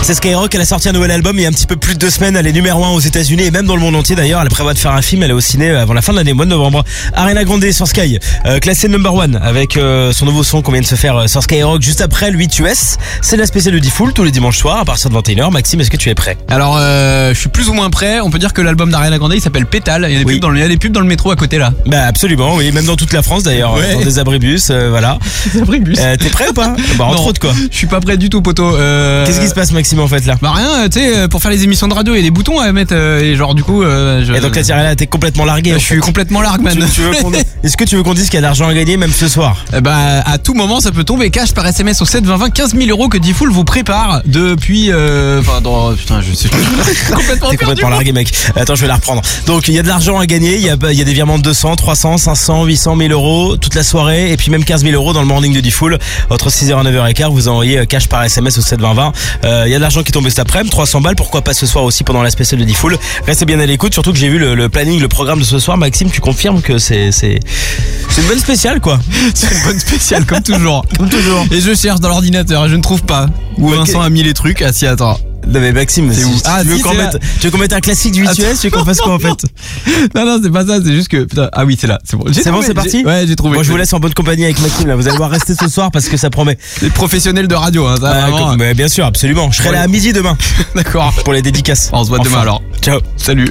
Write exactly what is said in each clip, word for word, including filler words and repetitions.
C'est Skyrock, elle a sorti un nouvel album il y a un petit peu plus de deux semaines. Elle est numéro un aux États-Unis et même dans le monde entier d'ailleurs. Elle prévoit de faire un film, elle est au ciné avant la fin de l'année, mois de novembre. Ariana Grande sur Sky, euh, classée number one avec euh, son nouveau son qu'on vient de se faire euh, sur Skyrock juste après le huit U S. C'est la spéciale de Diffoul tous les dimanches soirs à partir de vingt et une heures. Maxime, est-ce que tu es prêt? Alors, euh, je suis plus ou moins prêt. On peut dire que l'album d'Ariana Grande il s'appelle Pétale. Il y a des, Oui. pubs dans le, il y a des pubs dans le métro à côté là. Bah absolument, oui, même dans toute la France d'ailleurs, Ouais. dans des abribus, euh, voilà. C'est un bus. Euh, T'es prêt ou pas? Bah entre Non, autres quoi. Je suis pas prêt du tout, poteau. Euh... Qu'est-ce qui se passe Maxime en fait là? Bah rien, tu sais, pour faire les émissions de radio, il y a des boutons à mettre euh, et genre du coup. Euh, je... Et donc là, Ariana, t'es complètement largué. je en suis fait. complètement largue, man. Tu- tu veux qu'on- Est-ce que tu veux qu'on dise qu'il y a de l'argent à gagner même ce soir? Eh bah, à tout moment, ça peut tomber cash par S M S au sept vingt vingt, quinze mille euros que Diffoul vous prépare depuis. Euh... Enfin, dans. Putain, je sais. complètement T'es perdu. complètement largué mec. Attends, je vais la reprendre. Donc il y a de l'argent à gagner, il y a, il y a des virements de deux cents, trois cents, cinq cents, huit cent, mille euros toute la soirée et puis même quinze mille euros dans le morning de Diffoul. Entre six heures et neuf heures quinze, vous envoyez cash par S M S au sept vingt vingt. Euh, il y a de l'argent qui tombe cet après-midi, trois cents balles, pourquoi pas ce soir aussi pendant la spéciale de Diffoul. Restez bien à l'écoute, surtout que j'ai vu le, le planning, le programme de ce soir. Maxime, tu confirmes que c'est c'est c'est une bonne spéciale quoi. C'est une bonne spéciale, comme toujours. Comme toujours. Et je cherche dans l'ordinateur et je ne trouve pas. Où Ok. Vincent a mis les trucs. Ah si, attends. Non mais Maxime, C'est si- où si Ah, tu, veux si, qu'on c'est mette, là. tu veux qu'on mette un classique du huit U S, tu veux qu'on fasse quoi en fait? Non, non, c'est pas ça, c'est juste que. Putain, ah oui, c'est là, c'est bon. J'ai C'est bon, trouvé, c'est parti. j'ai- Ouais, j'ai trouvé. Moi je vous laisse en bonne compagnie avec Maxime là, vous allez devoir rester ce soir parce que ça promet. Les professionnels de radio, hein, ça, Ah, vraiment. comme- mais bien sûr, absolument. Je serai là à midi demain D'accord. pour les dédicaces. On se voit Enfin. demain alors. Ciao. Salut.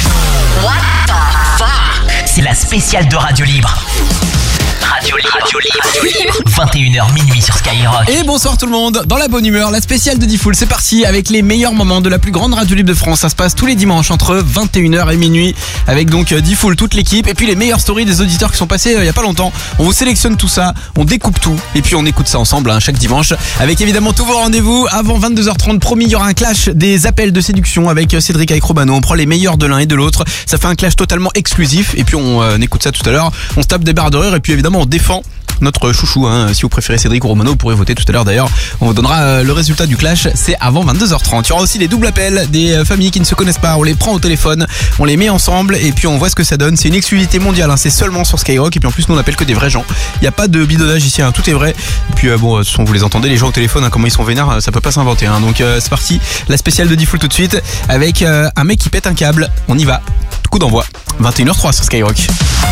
C'est la spéciale de Radio Libre. Radio Libre, Radio Libre, Radio Libre. vingt et une heures minuit sur Skyrock. Et bonsoir tout le monde, dans la bonne humeur, la spéciale de Diffoul, c'est parti avec les meilleurs moments de la plus grande radio libre de France. Ça se passe tous les dimanches entre vingt et une heures et minuit avec donc euh, Diffoul, toute l'équipe et puis les meilleures stories des auditeurs qui sont passés euh, il y a pas longtemps. On vous sélectionne tout ça, on découpe tout et puis on écoute ça ensemble hein, chaque dimanche avec évidemment tous vos rendez-vous. Avant vingt-deux heures trente, promis, il y aura un clash des appels de séduction avec euh, Cédric Aicrobano. On prend les meilleurs de l'un et de l'autre. Ça fait un clash totalement exclusif et puis on euh, écoute ça tout à l'heure. On se tape des barres de rire et puis évidemment on défend notre chouchou, hein. Si vous préférez Cédric ou Romano, vous pourrez voter tout à l'heure d'ailleurs. On vous donnera euh, le résultat du clash, c'est avant vingt-deux heures trente. Il y aura aussi les doubles appels des euh, familles qui ne se connaissent pas. On les prend au téléphone, on les met ensemble et puis on voit ce que ça donne. C'est une exclusivité mondiale, hein. C'est seulement sur Skyrock et puis en plus nous on appelle que des vrais gens. Il n'y a pas de bidonnage ici, hein. Tout est vrai. Et puis euh, bon, de toute façon, vous les entendez, les gens au téléphone, hein, comment ils sont vénères, euh, ça peut pas s'inventer. Hein. Donc euh, c'est parti, la spéciale de Diffoul tout de suite avec euh, un mec qui pète un câble. On y va. Coup d'envoi. vingt et une heures trois sur Skyrock.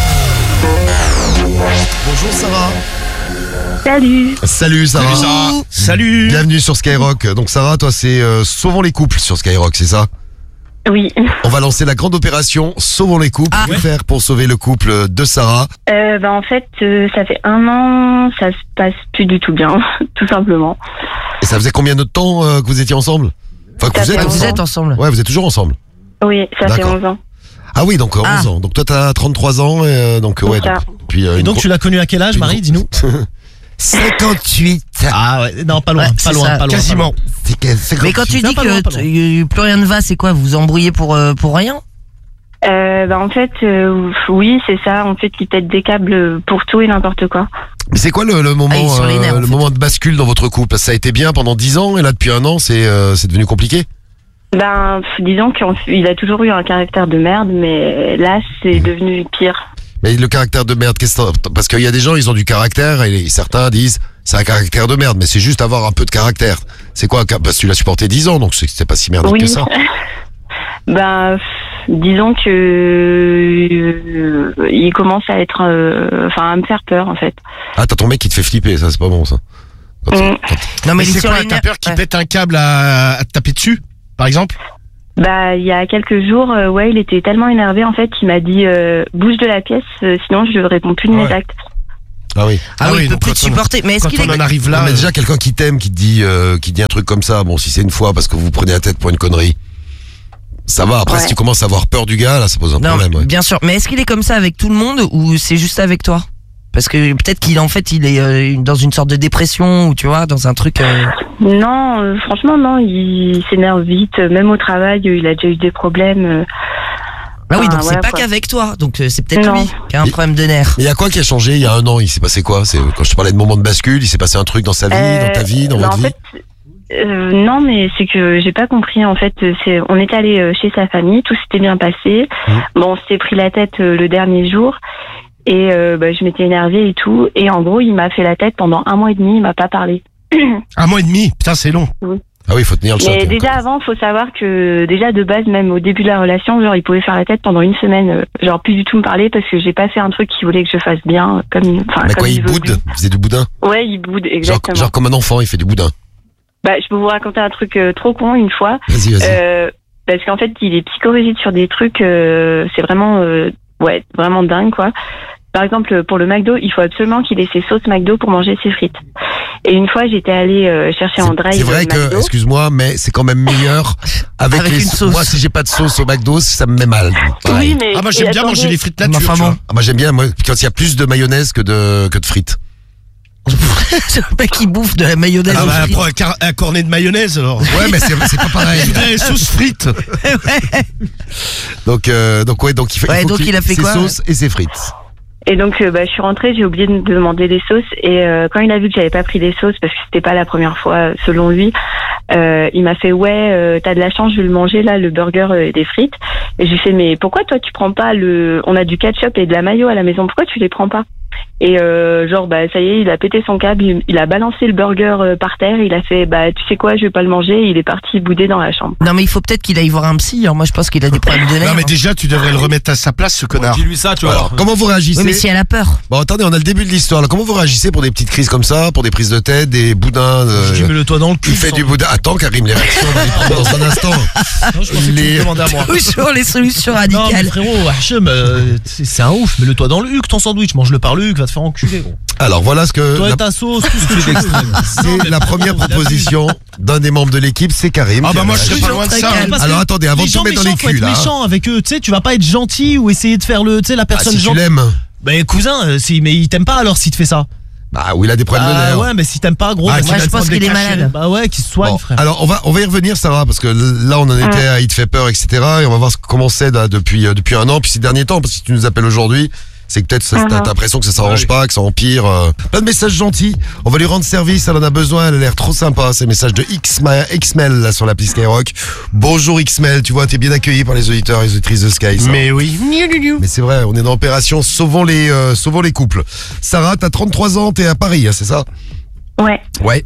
Bonjour Sarah. Salut. Salut Sarah. Salut Sarah. Salut. Bienvenue sur Skyrock. Donc Sarah, toi c'est euh, Sauvons les couples sur Skyrock, c'est ça? Oui. On va lancer la grande opération Sauvons les couples. Que faire pour sauver le couple de Sarah? Euh, bah, en fait, euh, ça fait un an, ça se passe plus du tout bien, tout simplement. Et ça faisait combien de temps euh, que vous étiez ensemble? Enfin que Ça vous êtes fait ensemble. onze ans. Vous êtes ensemble. Ouais, vous êtes toujours ensemble. Oui, ça fait D'accord. onze ans. Ah oui, donc euh, Ah. onze ans. Donc toi t'as trente-trois ans et euh, donc ouais. C'est ça. Donc, puis, euh, Et une donc gro- tu l'as connu à quel âge, une Marie, gro- dis-nous? cinquante-huit. Ah ouais, non, pas loin, Ouais, pas c'est loin, ça. pas loin. Quasiment. C'est que- c'est Mais quand tu Non, dis pas loin, pas loin. que t- plus rien ne va, c'est quoi? Vous vous embrouillez pour, euh, pour rien? Euh, bah, en fait, euh, oui, c'est ça. En fait, ils pètent des câbles pour tout et n'importe quoi. Mais c'est quoi le, le moment, Ah, il est sur les euh, nerfs, en le fait. moment de bascule dans votre couple? Ça a été bien pendant dix ans et là depuis un an c'est euh, c'est devenu compliqué. Ben, pff, disons qu'il a toujours eu un caractère de merde, mais là, c'est devenu pire. Mais le caractère de merde, qu'est-ce que parce qu'il y a des gens, ils ont du caractère et certains disent c'est un caractère de merde, mais c'est juste avoir un peu de caractère. C'est quoi? Parce que tu l'as supporté dix ans, donc c'est c'est pas si merdique Oui. que ça. Ben, pff, disons que euh, il commence à être, euh, enfin, à me faire peur, en fait. Ah, t'as ton mec qui te fait flipper, ça c'est pas bon ça. Quand- Mm. quand- Non, mais, Mais il est c'est sur quoi? les T'as nerfs. peur qu'il Ouais. pète un câble à, à te taper dessus, par exemple? Bah, il y a quelques jours, euh, ouais, il était tellement énervé, en fait, il m'a dit euh, bouge de la pièce, euh, sinon je réponds plus de mes Ouais. actes. Ah oui. Ah, Ah oui, oui, il peut donc plus quand te on- supporter. Mais est-ce Quand qu'il on est. en arrive Non, là, mais euh, déjà quelqu'un qui t'aime, qui te dit, euh, qui dit un truc comme ça, bon, si c'est une fois parce que vous prenez la tête pour une connerie, ça va. Après, Ouais. si tu commences à avoir peur du gars, là, ça pose un Non, problème. Ouais. bien sûr. Mais est-ce qu'il est comme ça avec tout le monde ou c'est juste avec toi? Parce que peut-être qu'il en fait il est euh, dans une sorte de dépression ou tu vois dans un truc. Euh... Non, euh, franchement, non, il s'énerve vite, même au travail, euh, il a déjà eu des problèmes. euh. Ah oui, Ah, donc voilà, c'est pas quoi. qu'avec toi. Donc euh, c'est peut-être Non. lui qui a un Et- problème de nerfs. Mais il y a quoi qui a changé il y a un an? Il s'est passé quoi? C'est quand je te parlais de moment de bascule, il s'est passé un truc dans sa vie, Euh, dans ta vie, dans bah, votre en vie. fait, euh, non, mais c'est que j'ai pas compris. En fait, c'est, on est allé euh, chez sa famille, tout s'était bien passé. Mmh. Bon, on s'était pris la tête euh, le dernier jour. Et euh, bah, je m'étais énervée et tout. Et en gros, il m'a fait la tête pendant un mois et demi, il m'a pas parlé. un mois et demi, putain, c'est long. Ah oui, il faut tenir le choc. Mais hein, déjà quand avant, faut savoir que déjà de base, même au début de la relation, genre il pouvait faire la tête pendant une semaine, euh, genre plus du tout me parler parce que j'ai pas fait un truc qu'il voulait que je fasse bien, comme, enfin Mais comme quoi, il veut, boude lui. Il faisait du boudin Ouais, il boude, genre, exactement. genre comme un enfant, il fait du boudin. Bah, je peux vous raconter un truc euh, trop con une fois. Vas-y, vas-y. Euh, parce qu'en fait, il est psychorigide sur des trucs, euh, c'est vraiment, euh, ouais, vraiment dingue, quoi. Par exemple, pour le McDo, il faut absolument qu'il ait ses sauces McDo pour manger ses frites. Et une fois, j'étais allée euh, chercher en drive C'est vrai que, McDo. excuse-moi, mais c'est quand même meilleur avec, Avec les une sauce. Moi, si j'ai pas de sauce au McDo, ça me met mal. Pareil. Oui, mais Ah, moi j'aime et bien attendez, manger les frites nature. Enfin, tu vois. bon. Ah, moi j'aime bien moi, quand il y a plus de mayonnaise que de que de frites. C'est le mec qui bouffe de la mayonnaise. Ah aux bah, frites. prends un, car- un cornet de mayonnaise alors. Ouais, mais c'est c'est pas pareil. Des sauces frites. Donc euh, donc ouais, donc il fait Ouais, il faut donc qu'il- il a fait ses quoi, sauces et ses frites. Et donc, euh, bah, je suis rentrée, j'ai oublié de demander les sauces. Et euh, quand il a vu que j'avais pas pris les sauces, parce que c'était pas la première fois, selon lui, euh, il m'a fait ouais, euh, t'as de la chance, je vais le manger là, le burger euh, et des frites. Et j'ai fait mais pourquoi toi tu prends pas le, on a du ketchup et de la mayo à la maison, pourquoi tu les prends pas? Et euh, genre bah ça y est, il a pété son câble, il, il a balancé le burger euh, par terre, il a fait bah tu sais quoi, je vais pas le manger, et il est parti bouder dans la chambre. Non, mais il faut peut-être qu'il aille voir un psy. hein. Moi, je pense qu'il a des problèmes de nerfs. Non mais hein. déjà tu devrais le remettre à sa place ce connard. Dis-lui ça, tu vois. Alors, comment vous réagissez Oui, mais si elle a peur. Bon, attendez, on a le début de l'histoire. là. Comment vous réagissez pour des petites crises comme ça, pour des prises de tête, des boudins euh, Je dis mets-le-toi dans le cul. il fait sans- du boudin. Attends, Karim, les réactions, on va les prendre dans un instant. Non, je pensais que tu Les- me demandais à moi. Toujours les solutions Non mais radicales. frérot, Hachem, euh, c'est c'est un ouf, mets-le-toi dans le huc ton sandwich, mange-le par le huc, va te faire enculer gros. Alors, voilà ce que Toi la- et ta sauce, tout ce que tu veux. c'est la première proposition d'un des membres de l'équipe, c'est Karim. Ah qui bah a moi je serais réagi. pas loin de ça. Parce Alors attendez, avant de tomber dans les faut culs être là. hein. méchant avec eux, tu sais, tu vas pas être gentil ou essayer de faire le, tu sais, la Ah, personne si tu gentille. l'aimes. Bah cousin, euh, si, mais il t'aime pas alors s'il te fait ça. Bah oui, il a des problèmes de Ah nerfs. ouais, mais si t'aimes pas gros, Ah, bah, moi, tu vas je te pense prendre des qu'il est cachets. malade. Bah ouais, qu'il se soigne Bon, frère. alors on va on va y revenir Sarah parce que là on en était à Il te fait peur etc et on va voir ce- comment c'est là, depuis euh, depuis un an puis ces derniers temps parce que si tu nous appelles aujourd'hui c'est que peut-être ça- Mhm. t'as l'impression que ça s'arrange pas, que ça empire. euh. Plein de messages gentils. On va lui rendre service, elle en a besoin, elle a l'air trop sympa. C'est le message de Xma- Xmel là sur l'appli Skyrock. Bonjour Xmel, tu vois, t'es bien accueilli par les auditeurs et les auditrices de Sky. ça. Mais oui. Mais c'est vrai, on est dans l'opération Sauvons les euh, sauvons les couples. Sarah, t'as trente-trois ans, t'es à Paris, hein, c'est ça? Ouais. Ouais.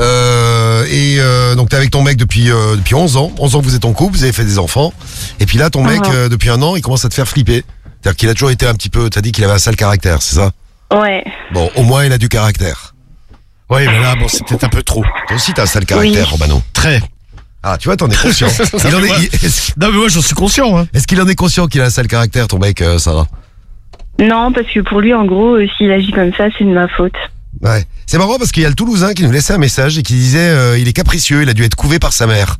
Euh, et euh, donc t'es avec ton mec depuis euh, depuis onze ans. onze ans que vous êtes en couple, vous avez fait des enfants. Et puis là, ton mec, Mhm. euh, depuis un an, il commence à te faire flipper. C'est-à-dire qu'il a toujours été un petit peu. T'as dit qu'il avait un sale caractère, c'est ça? Ouais. Bon, au moins il a du caractère. Ouais, mais là, bon, c'est peut-être un peu trop. Toi aussi, t'as un sale caractère, Oui. Romano. Très. Ah, tu vois, t'en es conscient. Il en est- Ouais. il- Est-ce Non, mais moi, j'en suis conscient, hein. est-ce qu'il en est conscient qu'il a un sale caractère, ton mec, euh, Sarah? Non, parce que pour lui, en gros, euh, s'il agit comme ça, c'est de ma faute. Ouais. C'est marrant parce qu'il y a le Toulousain qui nous laissait un message et qui disait euh, il est capricieux, il a dû être couvé par sa mère.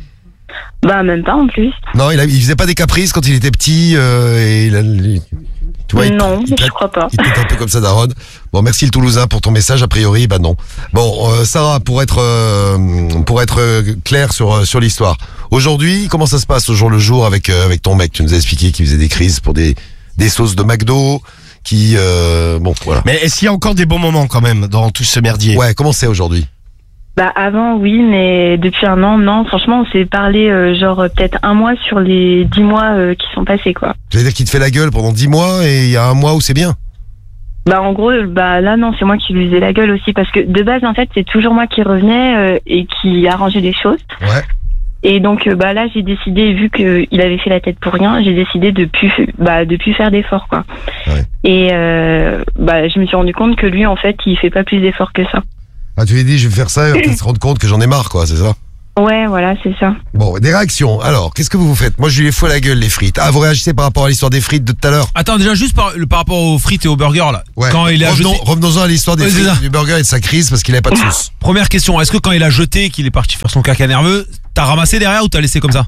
Bah, même pas en plus. Non, il, a, il faisait pas des caprices quand il était petit euh, et il a, il- tu vois, il- non, il, je traite- crois pas. il était un peu comme ça, Daron. Bon, merci le Toulousain pour ton message. A priori, bah non. Bon, euh, Sarah, pour être euh, pour être euh, clair sur euh, sur l'histoire. Aujourd'hui, comment ça se passe au jour le jour avec euh, avec ton mec? Tu nous as expliqué qu'il faisait des crises pour des des sauces de McDo, qui euh, bon, voilà. Mais est-ce qu'il y a encore des bons moments quand même dans tout ce merdier? Ouais, comment c'est aujourd'hui? Bah, avant, oui, mais depuis un an, non. Franchement, on s'est parlé, euh, genre, euh, peut-être un mois sur les dix mois euh, qui sont passés, quoi. Tu veux dire qu'il te fait la gueule pendant dix mois et il y a un mois où c'est bien? Bah, en gros, euh, bah, là, non, c'est moi qui lui faisais la gueule aussi, parce que de base, en fait, c'est toujours moi qui revenais euh, et qui arrangeait les choses. Ouais. Et donc, euh, bah, là, j'ai décidé, vu qu'il avait fait la tête pour rien, j'ai décidé de plus, bah, de plus faire d'efforts, quoi. Ouais. Et, euh, bah, je me suis rendu compte que lui, en fait, il fait pas plus d'efforts que ça. Ah, tu lui as dit je vais faire ça et on se rendre compte que j'en ai marre, quoi, c'est ça? Ouais, voilà, c'est ça. Bon, des réactions. Alors, qu'est-ce que vous vous faites? Moi, je lui ai fouet la gueule, les frites. Ah, vous réagissez par rapport à l'histoire des frites de tout à l'heure? Attends, déjà juste par, le- par rapport aux frites et aux burgers là. Ouais. Quand il a Revenons, jeté. revenons-en à l'histoire des Ouais, c'est frites, ça. du burger et de sa crise parce qu'il avait pas de sauce. Première question, est-ce que quand il a jeté, qu'il est parti faire son caca nerveux, t'as ramassé derrière ou t'as laissé comme ça?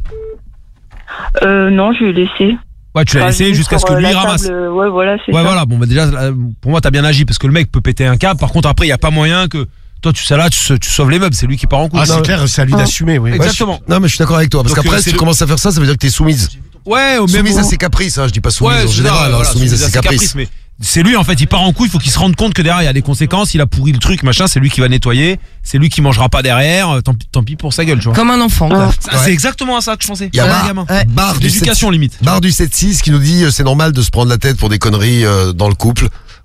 Euh, non, je l'ai laissé. Ouais, tu l'as Enfin, laissé j'ai mis jusqu'à ce sur, que euh, lui la ramasse. table, euh, ouais, voilà, c'est Ouais, ça. voilà. Bon, bah déjà, là, pour moi, t'as bien agi parce que le mec peut péter un câble. Par contre, après, il y a pas moyen que toi, tu sais là, tu, tu sauves les meubles. C'est lui qui part en couille. Ah, c'est clair, c'est à lui Ah. d'assumer, oui. Exactement. Non, mais je suis d'accord avec toi parce Donc, qu'après, euh, si c'est tu le- commences à faire ça, ça veut dire que t'es soumise. Ouais, au même Soumise à ses caprices, hein. Je dis pas soumise Ouais, en c'est général, ça, hein, voilà, soumise à ses caprices. mais c'est lui en fait, il part en couille, il faut qu'il se rende compte que derrière il y a des conséquences, il a pourri le truc, machin, c'est lui qui va nettoyer, c'est lui qui mangera pas derrière, euh, tant, pis- tant pis pour sa gueule, tu vois. Comme un enfant, quoi. Ça, Ouais. C'est exactement à ça que je pensais. Il y a Ouais, Bar, gamin. Ouais. Bar du L'éducation limite. Bar du sept six qui nous dit euh, c'est normal de se prendre la tête pour des conneries euh, dans le couple.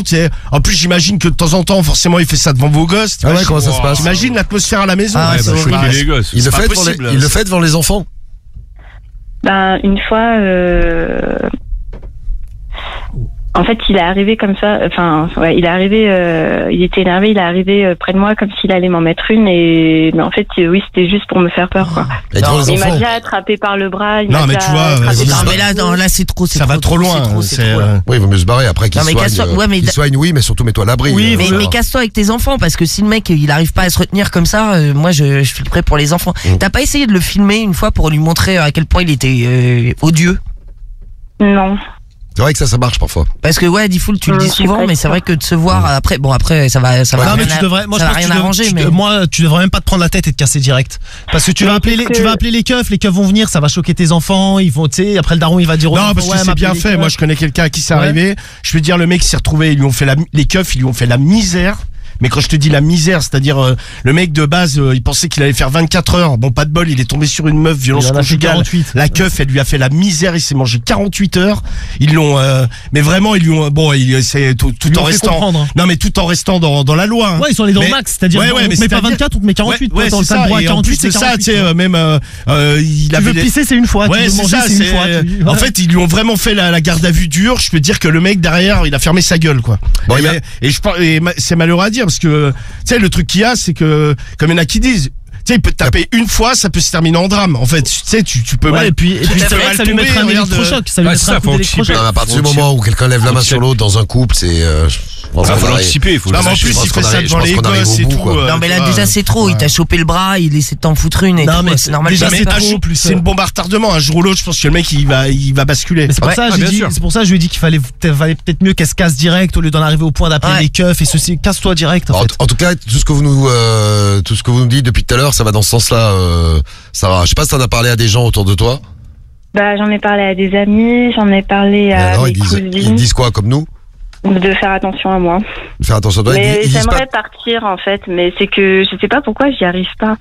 enfants, tu sais. En plus, j'imagine que de temps en temps, forcément, il fait ça devant vos gosses. Ah ouais, comment ça se passe? T'imagines l'atmosphère à la maison? Ah, Ouais, c'est bah, horrible. choquer Ah, les gosses. Il le C'est pas fait devant les, possible, il le ça. fait devant les enfants? Ben, une fois, euh, En fait, il est arrivé comme ça. Enfin, ouais, il est arrivé. Euh, il était énervé. Il est arrivé euh, près de moi comme s'il allait m'en mettre une. Et mais en fait, euh, oui, c'était juste pour me faire peur, quoi. Et devant les Il m'a enfants. déjà attrapé par le bras. Il Non, m'a mais déjà tu vois, attrapé euh, par Non le mais bras. là, non, là c'est trop, c'est Ça trop, va trop loin. c'est trop, c'est, c'est trop, là. euh, Oui, il vaut mieux se barrer après qu'il Non, mais soigne. casse-toi- euh, ouais, mais qu'il da- soigne, oui, mais surtout mets-toi à l'abri. Oui, euh, Mais, faut- mais casse-toi avec tes enfants parce que si le mec il arrive pas à se retenir comme ça, euh, moi je, je flipperais pour les enfants. Mm. T'as pas essayé de le filmer une fois pour lui montrer à quel point il était euh, odieux? Non. C'est vrai que ça, ça marche parfois. Parce que ouais, Diffoul, tu le Mm, dis je suis souvent, pas mais c'est sûre. vrai que de se voir après, bon après ça va, ça va non rien, mais tu à- devrais, moi ça je va pense que rien tu dev- arranger, tu mais de- moi tu devrais même pas te prendre la tête et te casser direct. Parce que tu vas Mais appeler les, parce tu que- vas appeler les keufs, les keufs vont venir, ça va choquer tes enfants, ils vont, tu sais, après le daron il va dire aux Non, enfants, parce que ouais, c'est m'appeler bien les fait. keufs. Moi, je connais quelqu'un à qui c'est Ouais. arrivé. Je veux dire, le mec s'est retrouvé, ils lui ont fait la, les keufs, ils lui ont fait la misère. Mais quand je te dis la misère, c'est-à-dire euh, le mec de base, euh, il pensait qu'il allait faire vingt-quatre heures. Bon, pas de bol, il est tombé sur une meuf, violence Il en a fait conjugale. quarante-huit. La keuf, elle lui a fait la misère. Il s'est mangé quarante-huit heures. Ils l'ont, euh, mais vraiment, ils lui ont. Bon, il, c'est tout, tout Ils lui en ont fait restant. comprendre. Non, mais tout en restant dans, dans la loi. hein. Ouais, ils sont allés dans Mais- le max, c'est-à-dire Ouais, on ouais, mais te met pas c'est-à-dire- vingt-quatre, on te met quarante-huit. Ouais, toi, ouais, dans c'est le droit ça. à Et en quarante-huit, plus de c'est ça, tu sais, quarante-huit. euh, même, euh, euh, il Tu avait veux les- pisser, c'est une fois. Ouais, tu veux c'est manger, ça. c'est une c'est- fois. tu- En ouais. fait, ils lui ont vraiment fait la, la garde à vue dure. Je peux te dire que le mec derrière, il a fermé sa gueule, quoi. Bon, et, il y a- mais- et je pense- et ma- c'est malheureux à dire parce que tu sais, le truc qu'il y a, c'est que comme il y en a qui disent. Tu sais, il peut te taper une fois, ça peut se terminer en drame. En fait, tu sais, tu, tu peux Ouais, mal. et puis, et tu puis peux c'est vrai mal que ça lui tomber, mettrait un regarde, électrochoc. Ça lui Ouais, mettrait c'est un ça, coup faut d'électrochoc. Non, mais à partir du Faut moment où quelqu'un lève la main sur l'autre dans un couple, c'est. Euh, je pense Il qu'on faut arrive- l'anticiper, il faut Non, mais en le plus, je pense il qu'on fait ça arrive- devant je pense les qu'on arrive gosses au et bout, tout. quoi. euh, non mais tu là vois, déjà c'est trop, il t'a chopé le bras, il essaie de t'en foutre une et Non, tout, mais ouais, c'est normal. déjà, que- c'est Ah, trop, je- plus, c'est euh, une bombe à retardement. Un jour ou l'autre, je pense que le mec, il va, il va basculer. Mais c'est pour Ouais. ça, Ah, j'ai bien dit, sûr. c'est pour ça, que je lui ai dit qu'il fallait, fallait peut-être mieux qu'elle se casse direct au lieu d'en arriver au point d'appeler Ouais. les keufs et ceci. Casse-toi direct, en En, fait. en tout cas, tout ce que vous nous, euh, tout ce que vous nous dites depuis tout à l'heure, ça va dans ce sens-là, euh, Sarah. Je sais pas si t'en as parlé à des gens autour de toi. Bah, j'en ai parlé à des amis, j'en ai parlé Et à alors, mes ils disent, cousines ils disent quoi comme nous? de faire attention à moi. Faire attention à toi. Ils, Mais disent- ils disent pas. j'aimerais partir en fait, mais c'est que je sais pas pourquoi j'y arrive pas.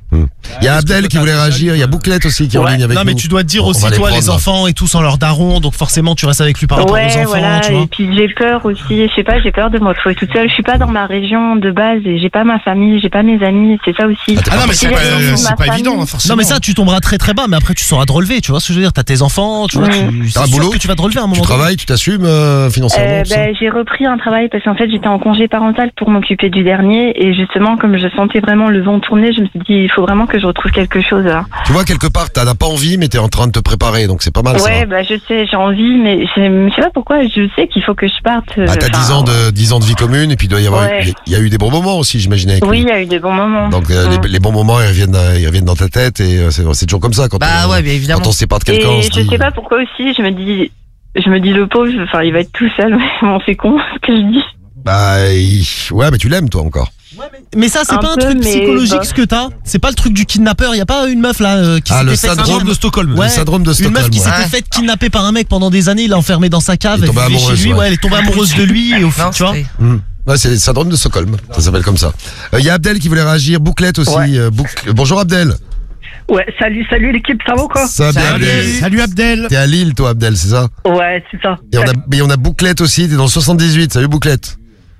Il y a Abdel qui voulait réagir. Il y a Bouclette aussi qui est en Ouais. ligne avec non, nous. mais tu dois te dire On aussi, va les toi, les prendre. enfants et tout sont leurs darons, donc forcément, tu restes avec lui par rapport aux Ouais, enfants, voilà. tu vois. Et puis j'ai peur aussi. Je sais pas, j'ai peur de me retrouver toute seule. Je suis pas dans ma région de base et j'ai pas ma famille, j'ai pas mes amis. C'est ça aussi. Ah non, mais c'est Il y a des enfants pas, de c'est ma pas famille. évident, hein, forcément. Non, mais ça, tu tomberas très très bas, mais après, tu sauras te relever, tu vois ce que je veux dire. T'as tes enfants, tu vois, Ouais. tu, T'as un c'est sûr boulot que tu vas te relever à un moment Tu donné. travailles, tu t'assumes euh, financièrement. Euh, tout ça ben, j'ai repris un travail parce qu'en fait j'étais en congé parental pour m'occuper du dernier et justement comme je sentais vraiment le vent tourner, je me suis dit il faut vraiment que je retrouve quelque chose là. Tu vois, quelque part, t'en as pas envie, mais t'es en train de te préparer, donc c'est pas mal. Ouais, ça. bah je sais, j'ai envie, mais je je sais pas pourquoi. Je sais qu'il faut que je parte. euh, Ah, t'as enfin, dix ans de dix ans de vie commune, et puis il doit y avoir, Ouais. eu- il y a eu des bons moments aussi, j'imagine. avec Oui, lui. il y a eu des bons moments. Donc euh, Mm. les, les bons moments, ils reviennent, euh, ils reviennent dans ta tête, et euh, c'est c'est toujours comme ça quand Bah on, ouais, bien évidemment. quand on se sépare de Et quelqu'un. on se je dit- sais pas pourquoi aussi. Je me dis, je me dis le pauvre. Enfin, il va être tout seul. Bon, c'est con ce que je dis. Bah il- ouais, mais tu l'aimes toi encore. Mais ça, c'est Un pas un peu, truc mais psychologique bof. ce que t'as. C'est pas le truc du kidnappeur. Y a pas une meuf là euh, qui Ah, le s'était fait syndrome kidnapper- de Stockholm. Ouais. Le syndrome de Une Stockholm. meuf qui ouais. s'était Ouais. fait kidnapper par un mec pendant des années, il l'a enfermé dans sa cave, Elle est tombée vivait amoureuse, chez lui, ouais. ouais, elle est tombée amoureuse de lui et au fil, Non, tu vois. c'était- Hum. Ouais, c'est le syndrome de Stockholm. Ça s'appelle comme ça. Il y a Abdel qui voulait réagir. Bouclette aussi. Ouais. euh, Bouc- Bonjour Abdel. Ouais, salut, salut l'équipe, ça va ou quoi? Ça va bien, Salut. Abdel. Salut Abdel. T'es à Lille, toi, Abdel, c'est ça? Ouais, c'est ça. Et on a, mais on a Bouclette aussi. T'es dans le soixante-dix-huit. Salut Bouclette.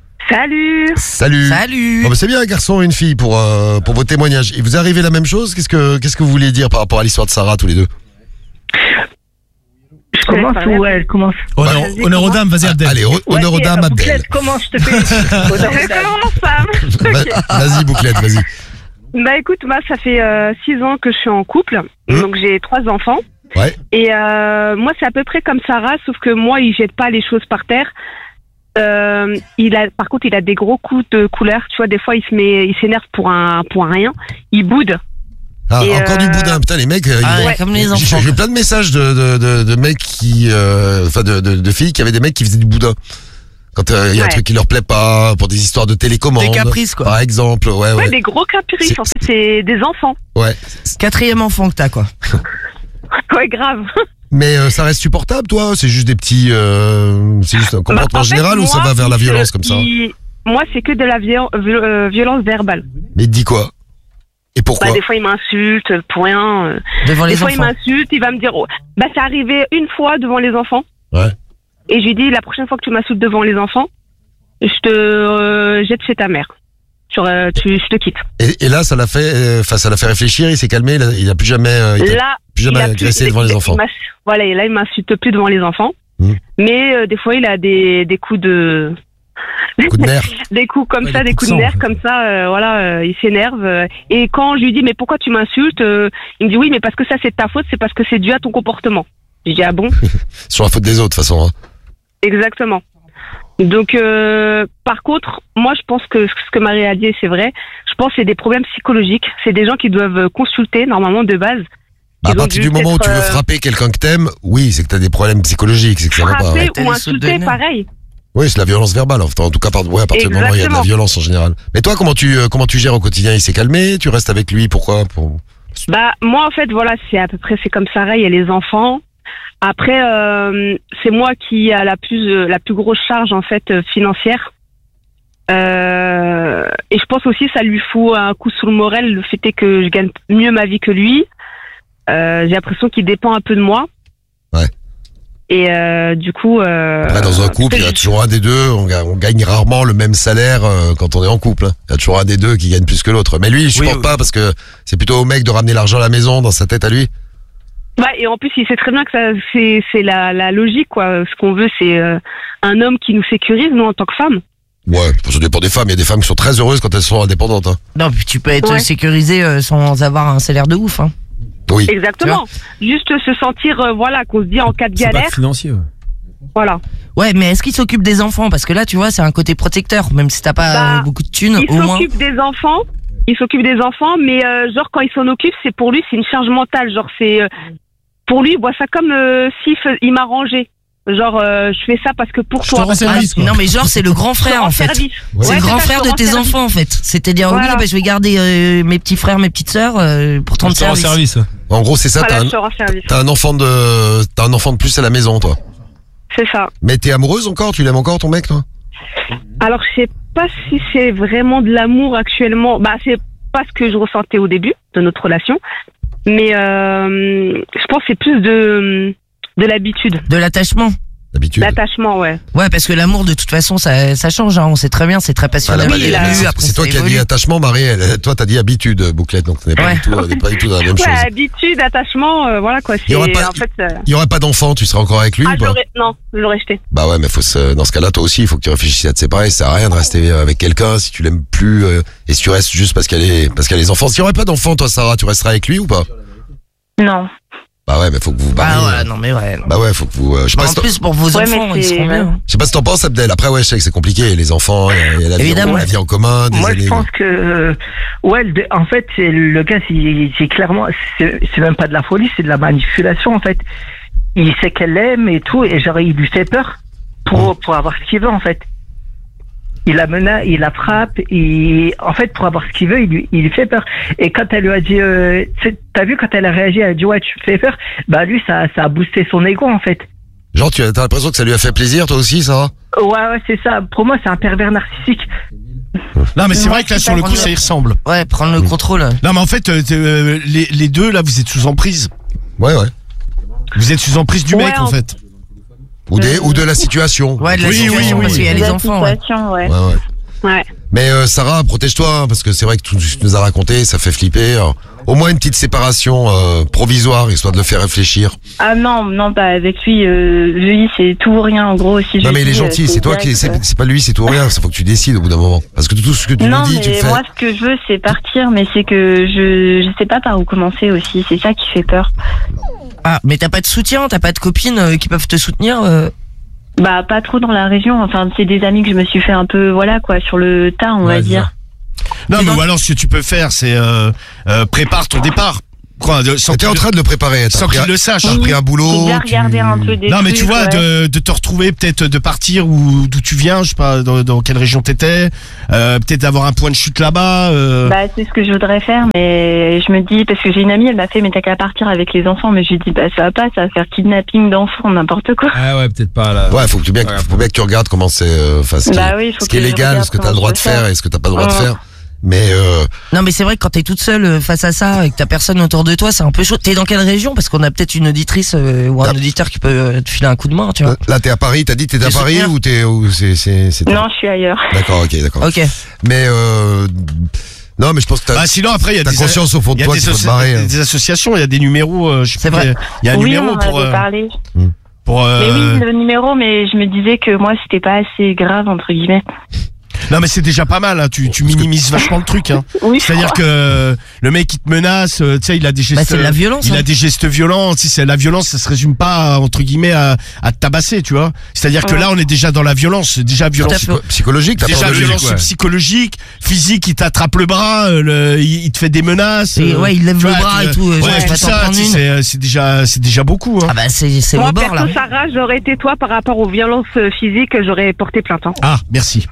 Salut. Salut. Salut. Bon, bah, c'est bien un garçon et une fille pour euh, pour vos témoignages. Et vous arrivez la même chose? Qu'est-ce que qu'est-ce que vous vouliez dire par rapport à l'histoire de Sarah tous les deux? Je commence ou ouais, elle commence? Honneur, Vas-y, honneur aux commence. dames, vas-y Abdel. Allez, re- Ouais, honneur aux et, dames, euh, Abdel. Bouclette, comment je te fais? Honneur aux dames. Va- Vas-y Bouclette, vas-y. Bah écoute, moi ça fait euh, six ans que je suis en couple, Mmh. donc j'ai trois enfants. Ouais. Et euh, moi c'est à peu près comme Sarah, sauf que moi il jette pas les choses par terre. Euh, il a, par contre, il a des gros coups de couleur. Tu vois, des fois il se met, il s'énerve pour un pour un rien. Il boude. Ah, Et, encore du euh, boudin. Putain, les mecs. euh, Ah, ils- ouais, comme les J'ai enfants. j'ai eu plein de messages de, de, de, de mecs qui, euh, enfin de, de, de filles qui avaient des mecs qui faisaient du boudin. Quand euh, il y a un Ouais. truc qui leur plaît pas, pour des histoires de télécommande. Des caprices, quoi. Par exemple, ouais, Ouais, ouais. des gros caprices. C'est- En fait, c'est des enfants. Ouais. Quatrième enfant que t'as, quoi. Ouais, grave. Mais euh, ça reste supportable, toi? C'est juste des petits, euh, c'est juste un comportement Bah, en fait, général ou ça moi, va vers la il- violence comme ça? il- Moi, c'est que de la viol- viol- euh, violence verbale. Mais il te dit quoi? Et pourquoi? Bah, des fois, il m'insulte pour rien. euh. Devant Des les fois, il enfants. m'insulte, il va me dire, oh, bah, c'est arrivé une fois devant les enfants. Ouais. Et je lui dis, la prochaine fois que tu m'insultes devant les enfants, je te euh, jette chez ta mère. Sur, euh, tu, je te quitte. Et, et là, ça l'a fait, euh, enfin, ça l'a fait réfléchir. Il s'est calmé. Il a, il a plus jamais, euh, il t'a Là, plus jamais il a agressé plus- devant il- les il enfants. m'as- Voilà, et là, il m'insulte plus devant les enfants. Mmh. Mais euh, des fois, il a des, des coups de... Coup de nerf. des coups comme Ouais, ça, des des coups coups de de sang, nerf comme ça, euh, voilà, euh, il s'énerve. euh, et quand je lui dis mais pourquoi tu m'insultes, euh, il me dit oui mais parce que ça c'est de ta faute, c'est parce que c'est dû à ton comportement. Je dis ah bon. C'est sur la faute des autres, de toute façon. Hein. Exactement. Donc euh, par contre, moi je pense que ce que Marie a dit c'est vrai. Je pense que c'est des problèmes psychologiques. C'est des gens qui doivent consulter normalement de base. Bah, à Ils ont partir dû du moment où tu veux peut-être, euh, frapper quelqu'un que t'aimes, oui, c'est que t'as des problèmes psychologiques, c'est que ça va pas. Frapper Ouais. T'as ou des sautes de insulter, nerfs. pareil. Oui, c'est la violence verbale. Enfin, en tout cas, par- ouais, à partir du moment où il y a de la Exactement. violence en général. Mais toi, comment tu euh, comment tu gères au quotidien? Il s'est calmé? Tu restes avec lui? Pourquoi? Pour... Bah moi en fait voilà c'est à peu près c'est comme Sarah, il y a les enfants. Après euh, c'est moi qui a la plus euh, la plus grosse charge en fait euh, financière. Euh, et je pense aussi ça lui fout un coup sous le moral le fait est que je gagne mieux ma vie que lui. Euh, j'ai l'impression qu'il dépend un peu de moi. Ouais. Et euh, du coup. Euh, Après, dans un couple, il y a toujours un des deux. On, ga- on gagne rarement le même salaire euh, quand on est en couple. hein. Il y a toujours un des deux qui gagne plus que l'autre. Mais lui, il supporte oui. pas parce que c'est plutôt au mec de ramener l'argent à la maison dans sa tête à lui. Ouais, et en plus, il sait très bien que ça, c'est, c'est la, la logique, quoi. Ce qu'on veut, c'est euh, un homme qui nous sécurise, nous, en tant que femmes. Ouais, ça dépend des femmes. Il y a des femmes qui sont très heureuses quand elles sont indépendantes. Hein. Non, puis tu peux être Ouais. sécurisé euh, sans avoir un salaire de ouf. Hein. Oui. Exactement. Juste se sentir, euh, voilà, qu'on se dit en cas de C'est pas galère. financier. Ouais. Voilà. Ouais, mais est-ce qu'il s'occupe des enfants? Parce que là, tu vois, c'est un côté protecteur. Même si t'as pas Bah, euh, beaucoup de thunes, Il au moins. s'occupe des enfants. Il s'occupe des enfants, mais euh, genre, quand il s'en occupe, c'est pour lui, c'est une charge mentale. Genre, c'est. euh, pour lui, il voit ça comme euh, s'il fais- il m'a rangé. Genre, euh, je fais ça parce que pour Je te toi. rends service, quoi. Non, mais genre, c'est le grand frère, en fait. Service. Ouais. C'est Ouais, le grand ça, frère je de rends tes service. enfants, en fait. C'est-à-dire, Voilà. oui, bah, je vais garder euh, mes petits frères, mes petites sœurs euh, pour ton Restaurant service. service. En gros, c'est ça. Voilà, T'as je un, te rends service. t'as un enfant de, t'as un enfant de plus à la maison, toi. C'est ça. Mais t'es amoureuse encore? Tu l'aimes encore ton mec, toi? Alors, je sais pas si c'est vraiment de l'amour actuellement. Bah, c'est pas ce que je ressentais au début de notre relation. Mais euh, je pense que c'est plus de, de l'habitude. De l'attachement. D'habitude. L'attachement, ouais. Ouais, parce que l'amour, de toute façon, ça, ça change. Hein. On sait très bien, c'est très Ah, passionnel. là, bah, au les- début, c'est- après, c'est toi ça qui as dit évolue. attachement, Marie. Elle- toi, t'as dit habitude, Bouclette. Donc, on n'est pas, Ouais. du tout- on n'est pas du tout dans la même Ouais, chose. habitude, attachement, euh, voilà quoi. Il y C'est aurait pas- en fait. euh, Il y aurait pas d'enfant, tu serais encore avec lui Ah, ou pas? j'aurais. Non, je l'aurais jeté. Bah ouais, mais faut se, dans ce cas-là, toi aussi, il faut que tu réfléchisses à te séparer. Ça sert à rien de rester avec quelqu'un si tu l'aimes plus euh, et si tu restes juste parce qu'elle est, parce qu'elle a les enfants. S'il y aurait pas d'enfant, toi, Sarah, tu resterais avec lui ou pas? Non. Bah ouais, mais faut que vous vous Ah barriez. ouais, non, mais ouais. non. Bah ouais, faut que vous. euh, je sais Bah, pas en si t'en- plus, pour vos Ouais, enfants, mais ils c'est- seront bien. hein. je sais pas si t'en penses, Abdel. Après, ouais, je sais que c'est compliqué. Les enfants, il y a, il y a la, vie, Évidemment. la vie en commun, des Moi, années. je pense que, euh, ouais, le- en fait, c'est le gars, c'est c'est clairement, c'est c'est même pas de la folie, c'est de la manipulation, en fait. Il sait qu'elle l'aime et tout, et genre, il lui fait peur pour, pour avoir ce qu'il veut, en fait. Il la menace, il la frappe, et en fait, pour avoir ce qu'il veut, il lui, il lui fait peur. Et quand elle lui a dit, euh, tu- t'as vu, quand elle a réagi, elle a dit, ouais, tu me fais peur, bah lui, ça, ça a boosté son ego, en fait. Genre, tu as t'as l'impression que ça lui a fait plaisir, toi aussi, Sarah? Ouais, ouais, c'est ça. Pour moi, c'est un pervers narcissique. Non, mais c'est Non, vrai que là, c'est sur pas le coup, vraiment- ça y ressemble. Ouais, prendre le contrôle. Non, mais en fait, euh, t'es, euh, les, les deux, là, vous êtes sous emprise. Ouais, ouais. Vous êtes sous emprise du Ouais, mec, en en- fait. Ou des, ou de la situation. Ouais, de la Oui, situation, oui, oui. parce qu'il y a les La enfants. Ouais. situation, ouais. Ouais, ouais. Ouais. Mais euh, Sarah, protège-toi, hein, parce que c'est vrai que tout ce que tu nous as raconté, ça fait flipper. Alors, au moins une petite séparation euh, provisoire, histoire de le faire réfléchir. Ah non, non, pas avec lui. Euh, lui, c'est tout ou rien, en gros. Si Non je mais il est dis, euh, gentil, c'est toi qui, direct, c'est euh. c'est pas lui, c'est tout ou rien. Ça faut que tu décides au bout d'un moment. Parce que tout ce que tu Non, nous dis, tu le mais fais. moi, ce que je veux, c'est partir, mais c'est que je, je sais pas par où commencer aussi. C'est ça qui fait peur. Ah, mais t'as pas de soutien, t'as pas de copines euh, qui peuvent te soutenir euh Bah, pas trop dans la région. Enfin, c'est des amis que je me suis fait un peu, voilà, quoi, sur le tas, on va Ouais, dire. Non, mais non. ou alors, ce que tu peux faire, c'est euh, euh, prépare ton départ. Quoi, de, sans T'es qu'il en train de le préparer. T'as sans pris, qu'il un- le sache. t'as pris un boulot. J'ai bien tu- regardé un peu des Non, mais tu trucs, vois, ouais. de, de te retrouver, peut-être de partir ou d'où tu viens, je sais pas, dans, dans quelle région t'étais, euh, peut-être d'avoir un point de chute là-bas. Euh... Bah, c'est ce que je voudrais faire, mais je me dis, parce que j'ai une amie, elle m'a fait, mais t'as qu'à partir avec les enfants, mais je lui dis, bah, ça va pas, ça va faire kidnapping d'enfants, n'importe quoi. Ah ouais, peut-être pas là. Ouais, faut que tu bien, faut bien que tu regardes comment c'est, euh, enfin, ce qui, Bah est- oui, faut ce qui est que je légal, regarde ce que t'as comment le droit je de peux faire faire. et ce que t'as pas le droit de Ouais. faire. Mais euh, Non, mais c'est vrai que quand t'es toute seule euh, face à ça et que t'as personne autour de toi, c'est un peu chaud. T'es dans quelle région? Parce qu'on a peut-être une auditrice euh, ou un Ah. auditeur qui peut euh, te filer un coup de main, tu vois. là, t'es à Paris. T'as dit que t'étais à Les Paris souvenirs. ou t'es, ou c'est, c'est, c'est. Non, je suis ailleurs. D'accord, ok, d'accord. Ok. Mais euh, non, mais je pense que t'as, Bah, sinon, après, il y a t'as des, conscience au fond il de y a toi des, qu'il faut te associ- barrer. hein. des associations, il y a des numéros, euh, je sais C'est plus, vrai. Il y a un Oui, numéro on en pour. avait euh, parlé. Pour, euh... Mais oui, le numéro, mais je me disais que moi, c'était pas assez grave, entre guillemets. Non mais c'est déjà pas mal, hein. tu, tu minimises vachement le truc. Hein. Oui, c'est-à-dire que le mec qui te menace, tu sais, il a des gestes, Bah, c'est de la violence, il hein. a des gestes violents. Si c'est la violence, ça se résume pas entre guillemets à, à te tabasser, tu vois. C'est-à-dire que Ouais. là, on est déjà dans la violence, déjà violence Psycho- psychologique, t'as déjà peur de lui, violence quoi. psychologique, physique. Il t'attrape le bras, euh, le, il, il te fait des menaces. Et euh, ouais, il lève tu le vois, bras tu- et tout, euh, genre, Ouais, tu vas tout t'en ça, prendre tu sais, une. c'est c'est déjà, c'est déjà beaucoup. Hein. Ah bah c'est c'est Moi, le bord là. perso, Sarah, j'aurais été toi par rapport aux violences euh, physiques, j'aurais porté plainte. Hein. Ah, merci.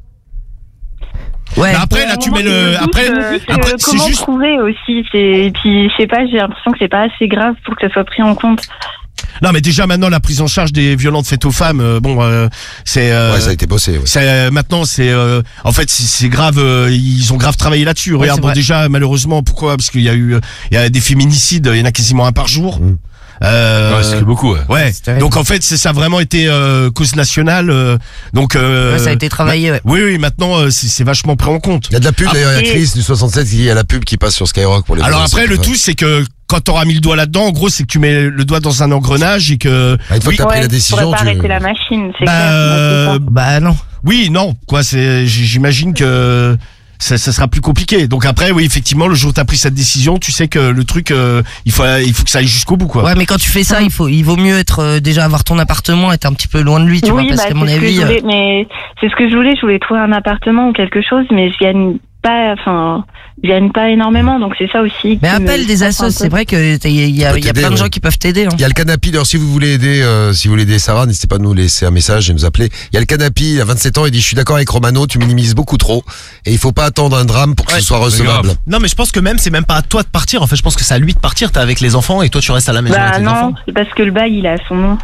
Ouais. Mais après, là, tu mets le, après, Euh, c'est, après, euh, c'est comment juste. trouver aussi, c'est, et puis, je sais pas, j'ai l'impression que c'est pas assez grave pour que ça soit pris en compte. Non, mais déjà maintenant la prise en charge des violences faites aux femmes, euh, bon, euh, c'est. Euh, Ouais, ça a été bossé. Ouais. c'est, euh, maintenant, c'est. Euh, en fait, c'est, c'est grave. euh, ils ont grave travaillé là-dessus. Regarde, c'est bon, vrai. déjà, malheureusement, pourquoi? Parce qu'il y a eu, euh, il y a des féminicides. Il y en a quasiment un par jour. Mmh. Euh, Ouais, c'est beaucoup, ouais. ouais. C'est terrible. Donc en fait, c'est, ça a vraiment été euh, cause nationale. euh, donc. Euh, Ouais, ça a été travaillé, ouais. Oui, oui. Maintenant, euh, c'est, c'est vachement pris en compte. Il y a de la pub d'ailleurs, il y a Après- Chris du soixante-sept qui dit il y a la pub qui passe sur Skyrock pour les Alors violences après, le faites aux tout, c'est que quand t'auras mis le doigt là-dedans, en gros, c'est que tu mets le doigt dans un engrenage et que. Ah, une fois oui, que t'as pris Ouais, la tu pourrais décision, pas tu. arrêter la machine, c'est Bah, clair. euh, Ouais, c'est ça. Bah non. Oui, non, quoi, c'est, j- j'imagine que ça, ça sera plus compliqué. Donc après, oui, effectivement, le jour où t'as pris cette décision, tu sais que le truc, euh, il faut, il faut que ça aille jusqu'au bout, quoi. Ouais, mais quand tu fais ça, il faut, il vaut mieux être euh, déjà avoir ton appartement, être un petit peu loin de lui, tu oui, vois, parce bah, qu'à mon c'est ce que avis. je euh, voulais, mais c'est ce que je voulais. Je voulais trouver un appartement ou quelque chose, mais je gagne pas, enfin, je gagne pas énormément, donc c'est ça aussi. Mais qui me appelle des stresse un assos, peu. c'est vrai que t'es- il y a, peut il y a t'aider, plein de ouais. gens qui peuvent t'aider. Hein. Il y a le Canapi, d'ailleurs, si vous voulez aider, euh, si vous voulez aider Sarah, n'hésitez pas à nous laisser un message et nous appeler. Il y a le Canapi, il a vingt-sept ans, il dit, je suis d'accord avec Romano, tu minimises beaucoup trop, et il faut pas attendre un drame pour que Ouais, ce soit c'est recevable. grave. Non, mais je pense que même, c'est même pas à toi de partir. En fait, je pense que c'est à lui de partir. T'es avec les enfants et toi, tu restes à la maison Bah avec les non, enfants. c'est parce que le bail il a son nom.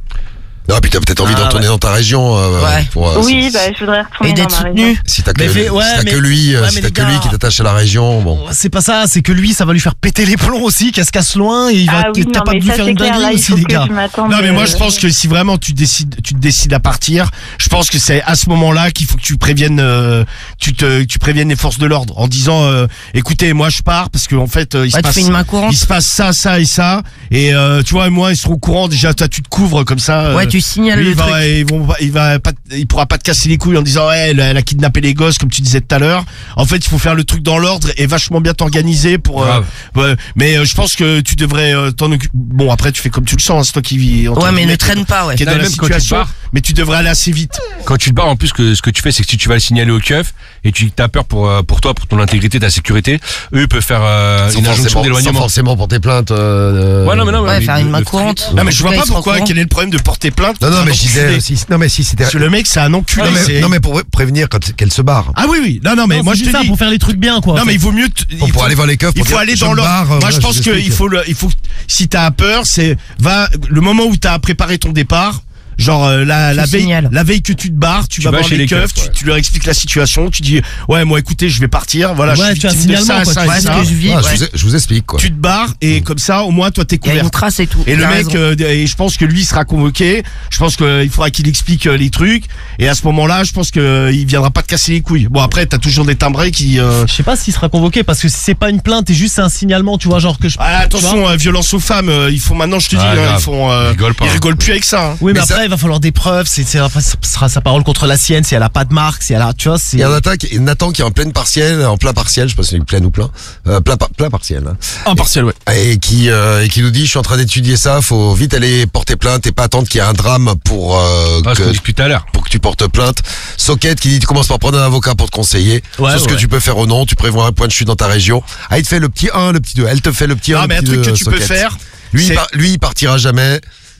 Non, puis t'as peut-être envie Ah, de retourner ouais. dans ta région, euh, Ouais. pour, euh, Oui, si, bah je voudrais retourner Et dans d'être ma soutenu. région. si t'as que, Mais fais- ouais, si t'as mais- que lui, euh, ouais, si mais t'as les que lui gars- qui t'attache à la région, bon. C'est pas ça, c'est que lui, ça va lui faire péter les plombs aussi, qu'elle se casse loin et il va Ah oui, être non, capable mais de lui ça faire c'est une clair, là, dinguerie il aussi, faut les que gars. je m'attende. Non mais moi euh, je pense que si vraiment tu décides tu te décides à partir, je pense que c'est à ce moment-là qu'il faut que tu préviennes euh, tu te tu préviennes les forces de l'ordre en disant euh, écoutez moi je pars parce qu'en fait euh, il se Ouais, tu passe fais une main courante. il se passe ça ça et ça et euh, tu vois moi ils seront au courant déjà toi tu te couvres comme ça euh, Ouais, tu signales lui, le il truc. va, ils vont pas- il va pas il pourra pas te casser les couilles en disant ouais elle, elle a kidnappé les gosses comme tu disais tout à l'heure. En fait il faut faire le truc dans l'ordre et vachement bien t'organiser pour euh, Grave. ouais, mais euh, je pense que tu devrais euh, t'en occuper. Bon après tu fais comme tu le sens hein, c'est toi qui vis entre Ouais, mais guillemets, ne traîne pas, ouais. qui est Non, dans la même quand tu situation, pars. mais tu devrais aller assez vite. Quand tu te barres, en plus, que ce que tu fais, c'est que si tu vas le signaler au keuf et tu as peur pour euh, pour toi, pour ton intégrité, ta sécurité, eux ils peuvent faire euh, Sans une injonction forcément, sans d'éloignement. forcément porter plainte. euh, Ouais, non, mais non, Ouais, mais faire le- une main le- courante. Non mais je vois Ouais, pas il sera pourquoi au courant. quel est le problème de porter plainte. Non, non, pour mais un je disais, enculé. si, non, mais si c'était. Parce que le mec c'est un enculé. Non, mais, c'est- non, mais pour prévenir quand qu'elle se barre. Ah oui oui non non mais Non, moi c'est je te ça, dis pour faire les trucs bien, quoi. non en mais fait. il vaut mieux t- Bon, il pour faut- aller voir les keufs, il pour faut dire, aller je dans me l'ordre. barre, Moi voilà, je je pense vous qu'il explique. faut le il faut si t'as peur c'est va le moment où t'as préparé ton départ. Genre euh, la, la veille signales. la veille que tu te barres, tu, Tu vas vas voir chez les les keufs, keufs, tu, ouais. tu leur expliques la situation, tu dis ouais moi écoutez je vais partir, voilà Ouais, je suis tu as un victime de signalement, ça, quoi, ça tu et vois ce ça. que je vis. Ouais, Ouais. je, vous, je vous explique quoi. Tu te barres et comme ça au moins toi t'es Il y a couvert. une trace et tout. Et le T'as mec, raison. euh, et je pense que lui sera convoqué. Je pense qu'il faudra qu'il explique euh, les trucs. Et à ce moment-là, je pense que euh, il viendra pas te casser les couilles. Bon après, t'as toujours des timbrés qui. Euh... Je sais pas s'il sera convoqué parce que si c'est pas une plainte et juste c'est un signalement, tu vois, genre que je. Ah, attention, euh, violence aux femmes. euh, ils font maintenant, je te dis, Ah, hein, grave. ils font. Euh, Ils rigolent pas, ils hein. rigolent plus avec ça. Hein. Oui, mais, Mais après, ça- il va falloir des preuves. C'est, c'est, après, ce sera sa parole contre la sienne. Si elle a pas de marque, si elle a, tu vois, c'est. Il y a un attaque, et Nathan qui est en pleine partielle, en plein partiel, je sais pas si c'est plein ou plein, euh, plein, par- plein partiel, hein, En partiel, ouais. et qui euh, et qui nous dit, je suis en train d'étudier ça, faut vite aller porter plainte et pas attendre qu'il y ait un drame pour euh, Ah, ce qu'on que dit depuis tout à l'heure. pour que tu portes plainte. Socket qui dit, tu commences par prendre un avocat pour te conseiller. Ouais, sur ce ouais. que tu peux faire ou non, tu prévois un point de chute dans ta région. Ah, il te fait le petit un, le petit deux. Elle te fait le petit un, Non, le mais un petit truc deux, que tu peux Socket. faire. Lui, il c'est- par- lui, il partira jamais.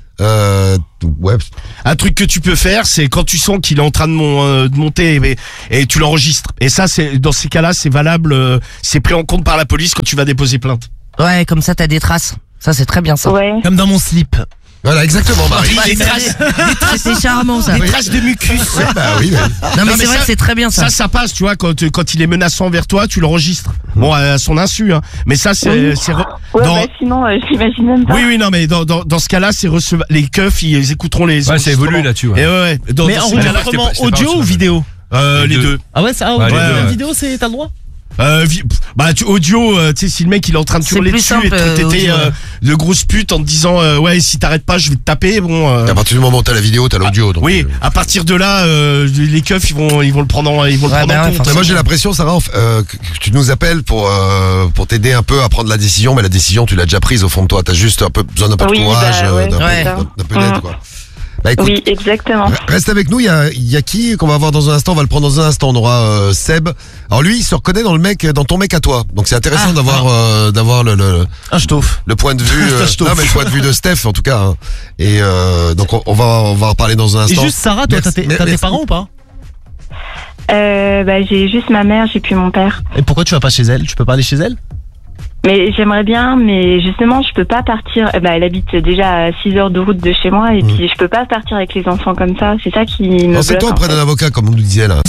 Euh, ouais. Un truc que tu peux faire, c'est quand tu sens qu'il est en train de, mon, euh, de monter et, et tu l'enregistres. Et ça, c'est dans ces cas-là, c'est valable. euh, c'est pris en compte par la police quand tu vas déposer plainte. Ouais, comme ça, t'as des traces. Ça, c'est très bien, ça. Ouais. Comme dans mon slip. Voilà, exactement, Marie. Ouais, des c'est traces, vrai. C'est charmant, ça. des traces de mucus. Ouais, bah oui, oui. Non, mais Non, mais c'est vrai ça- que c'est très bien, ça. Ça, ça passe, tu vois, quand, quand il est menaçant vers toi, tu l'enregistres. Bon, à son insu, hein. Mais ça, c'est, Oui. c'est re- Ouais, dans- bah sinon, euh, j'imagine même pas. oui, oui, non, mais dans, dans, dans ce cas-là, c'est receva- les keufs, ils écouteront les. Ouais, c'est évolué enregistrements. là-dessus, ouais. Et ouais, ouais. Dans, Mais dans en ces cas-là, enregistrement c'est pas- c'est pas audio reçu, ou ouais. vidéo? euh, les Les deux. deux. Ah ouais, ça, ah, Ouais, audio les deux, et ouais. vidéo, c'est, t'as le droit? Euh, vi- bah tu, audio, euh, tu sais si le mec il est en train de C'est hurler plus dessus simple, et euh, t'étais audio, euh, de grosse pute en te disant euh, ouais si t'arrêtes pas je vais te taper bon. Euh, À partir du moment où t'as la vidéo, t'as l'audio. donc, oui, euh, à partir de là, euh, les keufs ils vont ils vont le prendre en, ils vont Ouais, le prendre bah en ouais, compte. Mais moi j'ai l'impression, Sarah, euh, que que tu nous appelles pour euh, pour t'aider un peu à prendre la décision, mais la décision tu l'as déjà prise au fond de toi. T'as juste un peu besoin d'un peu Oui, de courage, bah, euh, ouais, d'un ouais. peu, d'un- d'un peu d'aide, Mhm. quoi. Bah écoute, Oui, exactement. reste avec nous. Il y a, il y a qui qu'on va voir dans un instant. On va le prendre dans un instant. On aura euh, Seb. Alors lui, il se reconnaît dans le mec, dans ton mec à toi. Donc c'est intéressant Ah, d'avoir euh, d'avoir le, le Un ch'tauf. le point de vue. euh, Je t'offre. non mais le point de vue de Steph en tout cas. Hein. Et euh, donc on, on va on va en reparler dans un Et instant. juste Sarah, toi, t'as Merci. tes, t'as tes Merci. parents ou pas? Euh, bah, j'ai juste ma mère, j'ai plus mon père. Et pourquoi tu vas pas chez elle? Tu peux pas aller chez elle? Mais j'aimerais bien, mais justement, je peux pas partir. Eh ben, elle habite déjà à six heures de route de chez moi, et Mmh. puis je peux pas partir avec les enfants comme ça. C'est ça qui me Non, c'est bloque. toi en auprès fait. d'un avocat, comme on nous disait là.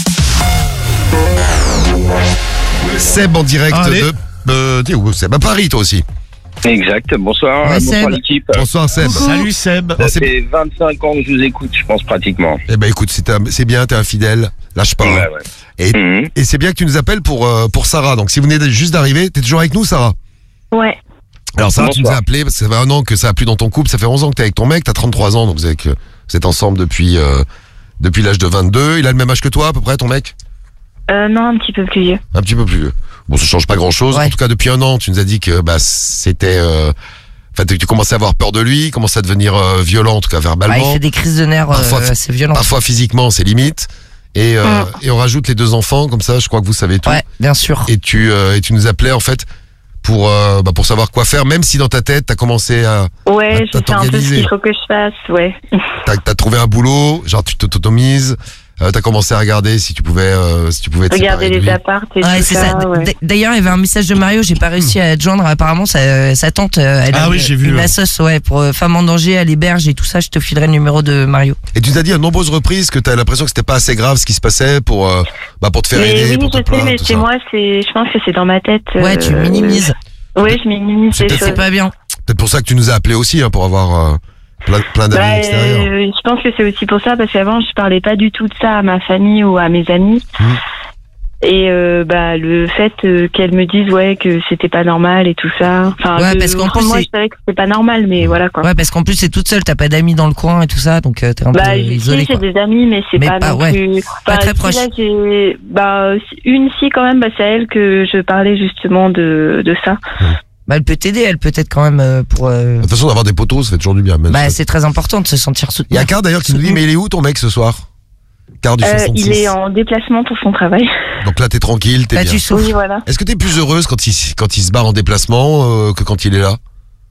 Seb en direct Allez. de. Euh, t'es où, Seb? À Paris, toi aussi. Exact, bonsoir, Ouais, bonsoir Seb. l'équipe. Bonsoir, Seb. Salut Seb. Bon, Ça c'est- fait vingt-cinq ans que je vous écoute, je pense pratiquement. Eh ben écoute, c'est un- c'est bien, t'es un fidèle. Lâche pas. Ouais, hein. ouais. Et, Mhm. et c'est bien que tu nous appelles pour, euh, pour Sarah. Donc si vous venez juste d'arriver, t'es toujours avec nous, Sarah? Ouais. Alors Sarah, tu nous as Bonsoir. appelé parce que ça fait un an que ça a plu dans ton couple. Ça fait onze ans que t'es avec ton mec, t'as trente-trois ans, donc vous êtes, vous êtes ensemble depuis, euh, depuis l'âge de vingt-deux. Il a le même âge que toi, à peu près, ton mec? Euh, non, un petit peu plus vieux. Un petit peu plus vieux. Bon, ça change pas grand-chose. Ouais. En tout cas, depuis un an, tu nous as dit que bah c'était... Euh, Enfin, tu tu commençais à avoir peur de lui, commençait à devenir euh, violent, en tout cas Ouais, verbalement. il fait des crises de nerfs Parfois- euh, assez violentes. Parfois physiquement, c'est limite. Et, euh, Mm. et on rajoute les deux enfants, comme ça, je crois que vous savez tout. Ouais, bien sûr. Et tu euh, et tu nous appelais en fait pour euh, bah, pour savoir quoi faire, même si dans ta tête t'as commencé à Ouais, Ah, je t'as sais un peu ce t'organisé. qu'il faut que je fasse, ouais. t'as t'as trouvé un boulot, genre tu t'autonomises, euh, t'as commencé à regarder si tu pouvais euh, si tu pouvais te Regarder séparer de les lui. apparts et Ouais, tout c'est ça, ça. ouais. D- D'ailleurs, il y avait un message de Mario, j'ai pas réussi à te joindre. Apparemment, sa, sa tante, euh, elle Ah a oui, une, j'ai vu, une ouais. assoce, ouais, pour euh, femmes en danger, elle héberge et tout ça. Je te filerai le numéro de Mario. Et tu nous as dit à de nombreuses reprises que t'as l'impression que c'était pas assez grave ce qui se passait pour euh, bah pour te faire Mais aider, oui, pour te je sais, plaindre, mais tout c'est ça. moi, c'est, je pense que c'est dans ma tête. Ouais, tu euh, minimises. Ouais, je minimise C'est les peut-être- choses. C'est pas bien. Peut-être pour ça que tu nous as appelé aussi, hein, pour avoir euh, plein, plein d'amis Bah, extérieurs. euh, je pense que c'est aussi pour ça, parce qu'avant, je parlais pas du tout de ça à ma famille ou à mes amis. Mmh. Et euh, bah le fait euh, qu'elle me dise ouais que c'était pas normal et tout ça. Enfin, Ouais, que, parce qu'en au fond de plus, moi c'est- je savais que c'était pas normal, mais voilà quoi. Ouais, parce qu'en plus, c'est toute seule, t'as pas d'amis dans le coin et tout ça, donc euh, t'es un Bah, peu si, isolé, j'ai quoi. des amis, mais c'est Mais pas, pas- non ouais. plus. Pas Enfin, très si, proche. là, j'ai, bah, une si quand même, bah, c'est à elle que je parlais justement de, de ça. Bah, elle peut t'aider, elle peut-être quand même euh, pour. euh, De toute façon, d'avoir des potos, ça fait toujours du bien. même Bah, ça. c'est très important de se sentir Il y soutenu. a Car d'ailleurs qui nous dit, mais il est où ton mec ce soir? Car du Euh, soixante-six. il est en déplacement pour son travail. Donc là, t'es tranquille, t'es Là, bien. tu souffres. Oui, voilà. Est-ce que t'es plus heureuse quand il, quand il se barre en déplacement euh, que quand il est là?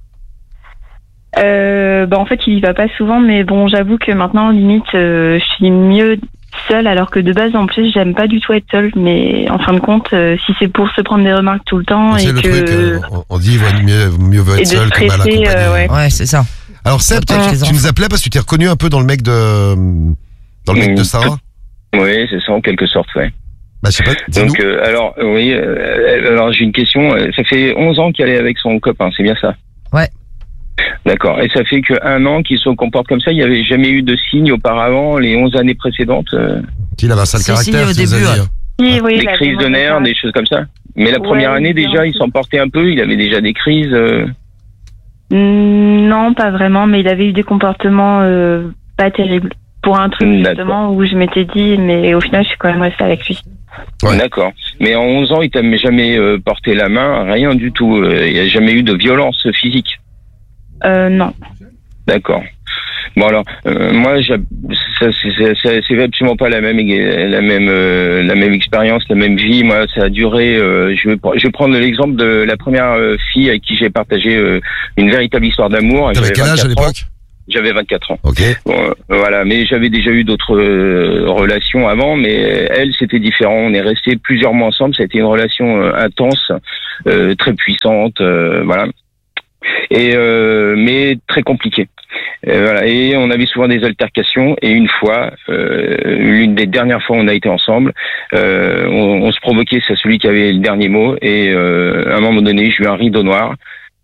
Euh, bah, en fait, il y va pas souvent, mais bon, j'avoue que maintenant, limite, euh, je suis mieux seule, alors que de base, en plus, j'aime pas du tout être seule, mais en fin de compte, euh, si c'est pour se prendre des remarques tout le temps C'est et le que. truc, euh, on- on dit vaut mieux, mieux vaut Et être de seul que mal stresser, accompagné. euh, ouais. Ouais, c'est ça. Alors Seb, Peut-être tu, les tu enfants. nous appelais parce que tu t'es reconnu un peu dans le mec de dans le mec Mm. de Sarah? Oui, c'est ça en quelque sorte, ouais. Bah je sais pas, dis-nous. Donc, euh, alors, euh, oui, euh, alors j'ai une question. Euh, Ça fait onze ans qu'elle est avec son copain, c'est bien ça? Ouais. D'accord. Et ça fait qu'un an qu'il se comporte comme ça, il n'y avait jamais eu de signe auparavant, les onze années précédentes, euh, Il avait un sale Si, caractère, si, tu au nous as début, dit, ouais. hein. Si, oui, des il a crises de vraiment nerfs, ça. des choses comme ça? Mais la Ouais, première année, bien déjà, il sûr. s'en portait un peu, il avait déjà des crises. euh, Mm, Non, pas vraiment, mais il avait eu des comportements euh, pas terribles. Pour un truc, D'accord. justement, où je m'étais dit, mais au final, je suis quand même restée avec lui. Ouais. D'accord. Mais en onze ans, il t'a jamais euh, porté la main, rien du tout. Euh, Il n'y a jamais eu de violence physique. Euh, non. D'accord. Bon alors, euh, moi, j'ai- ça, c'est, c'est, c'est, c'est absolument pas la même, la même, euh, la même expérience, la même vie. Moi, ça a duré. Euh, je vais, pre- je vais prendre l'exemple de la première euh, fille avec qui j'ai partagé euh, une véritable histoire d'amour. T'avais J'avais quel âge à vingt-quatre ans. l'époque? J'avais vingt-quatre ans. Ok. Bon, euh, voilà, mais j'avais déjà eu d'autres euh, relations avant, mais elle, c'était différent. On est restés plusieurs mois ensemble. Ça a été une relation euh, intense, euh, très puissante, euh, voilà. Et euh, mais très compliquée. Euh, voilà. Et on avait souvent des altercations. Et une fois, euh, l'une des dernières fois où on a été ensemble, euh, on, on se provoquait, c'est celui qui avait le dernier mot. Et euh, à un moment donné, j'ai eu un rideau noir.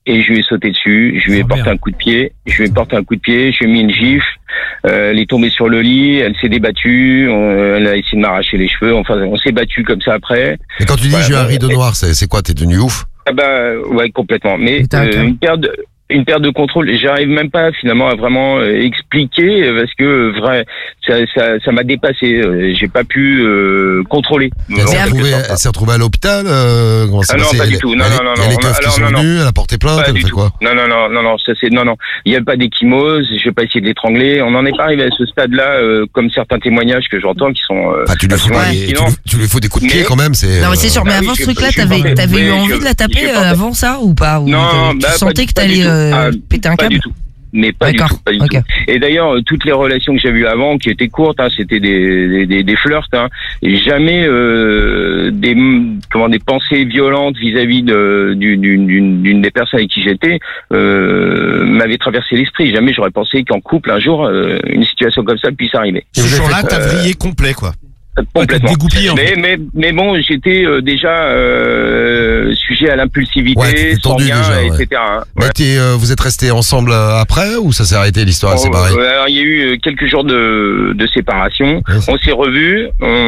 et je lui ai sauté dessus, je lui ai Oh, porté merde. un coup de pied, je lui ai porté un coup de pied, je lui ai mis une gifle, euh, elle est tombée sur le lit, elle s'est débattue, on- elle a essayé de m'arracher les cheveux, enfin on s'est battu comme ça après. Et quand tu dis Voilà, j'ai eu un bah, rideau mais- noir, c'est c'est quoi? T'es devenu ouf? Ah bah ouais, complètement. Mais Et t'as un euh, câble. une perte de, une perte de contrôle, j'arrive même pas finalement à vraiment euh, expliquer euh, parce que euh, vrai ça ça ça m'a dépassé, euh, j'ai pas pu euh, contrôler. Elle s'est En quelque retrouvée, sorte. elle s'est retrouvée à l'hopital euh, comment ça Ah non, s'est pas passé? du tout. Elle- Non, elle- non, non, Il y a les non. keufs qui Alors, sont non, non. venus, elle a porté plainte, Pas elle a du fait tout. quoi? Non, non, non, non, non, ça c'est non, non. Il n'y a pas d'échymose. Je vais pas essayer de l'étrangler. On n'en est pas arrivé à ce stade-là, euh, comme certains témoignages que j'entends qui sont. Euh, Enfin, tu lui fous absolument pas, tu, hallucinants. lui- tu lui fous des coups de pied Mais- quand même, c'est. Non mais c'est sûr, mais Ah oui, avant je- ce truc-là, je suis t'avais porté- t'avais eu oui, envie je- de la je taper suis euh, porté- avant ça ou pas? Ou Non, tu bah, pas sentais du- que pas du t'allais tout. euh, Ah, péter un pas câble? du tout. Mais pas du D'accord, tout, pas du ok. tout. Et d'ailleurs, euh, toutes les relations que j'ai eues avant, qui étaient courtes, hein, c'était des, des, des, des flirts, hein, et jamais euh, des comment des pensées violentes vis-à-vis de d'une d'une d'une des personnes avec qui j'étais euh, m'avaient traversé l'esprit. Jamais j'aurais pensé qu'en couple un jour euh, une situation comme ça puisse arriver. Ce jour-là, t'as Euh, vrillé complet, quoi. Complètement. Ouais, t'es dégoupillé, en mais, fait. mais, mais bon, j'étais euh, déjà euh, sujet à l'impulsivité, Ouais, t'étais tendu sanguin, déjà, ouais. et cetera hein. Mais Ouais. t'es, euh, vous êtes restés ensemble euh, après ou ça s'est arrêté l'histoire, elle s'est Oh, barrée? euh, alors, il y a eu euh, quelques jours de, de séparation. Ouais. On s'est revus.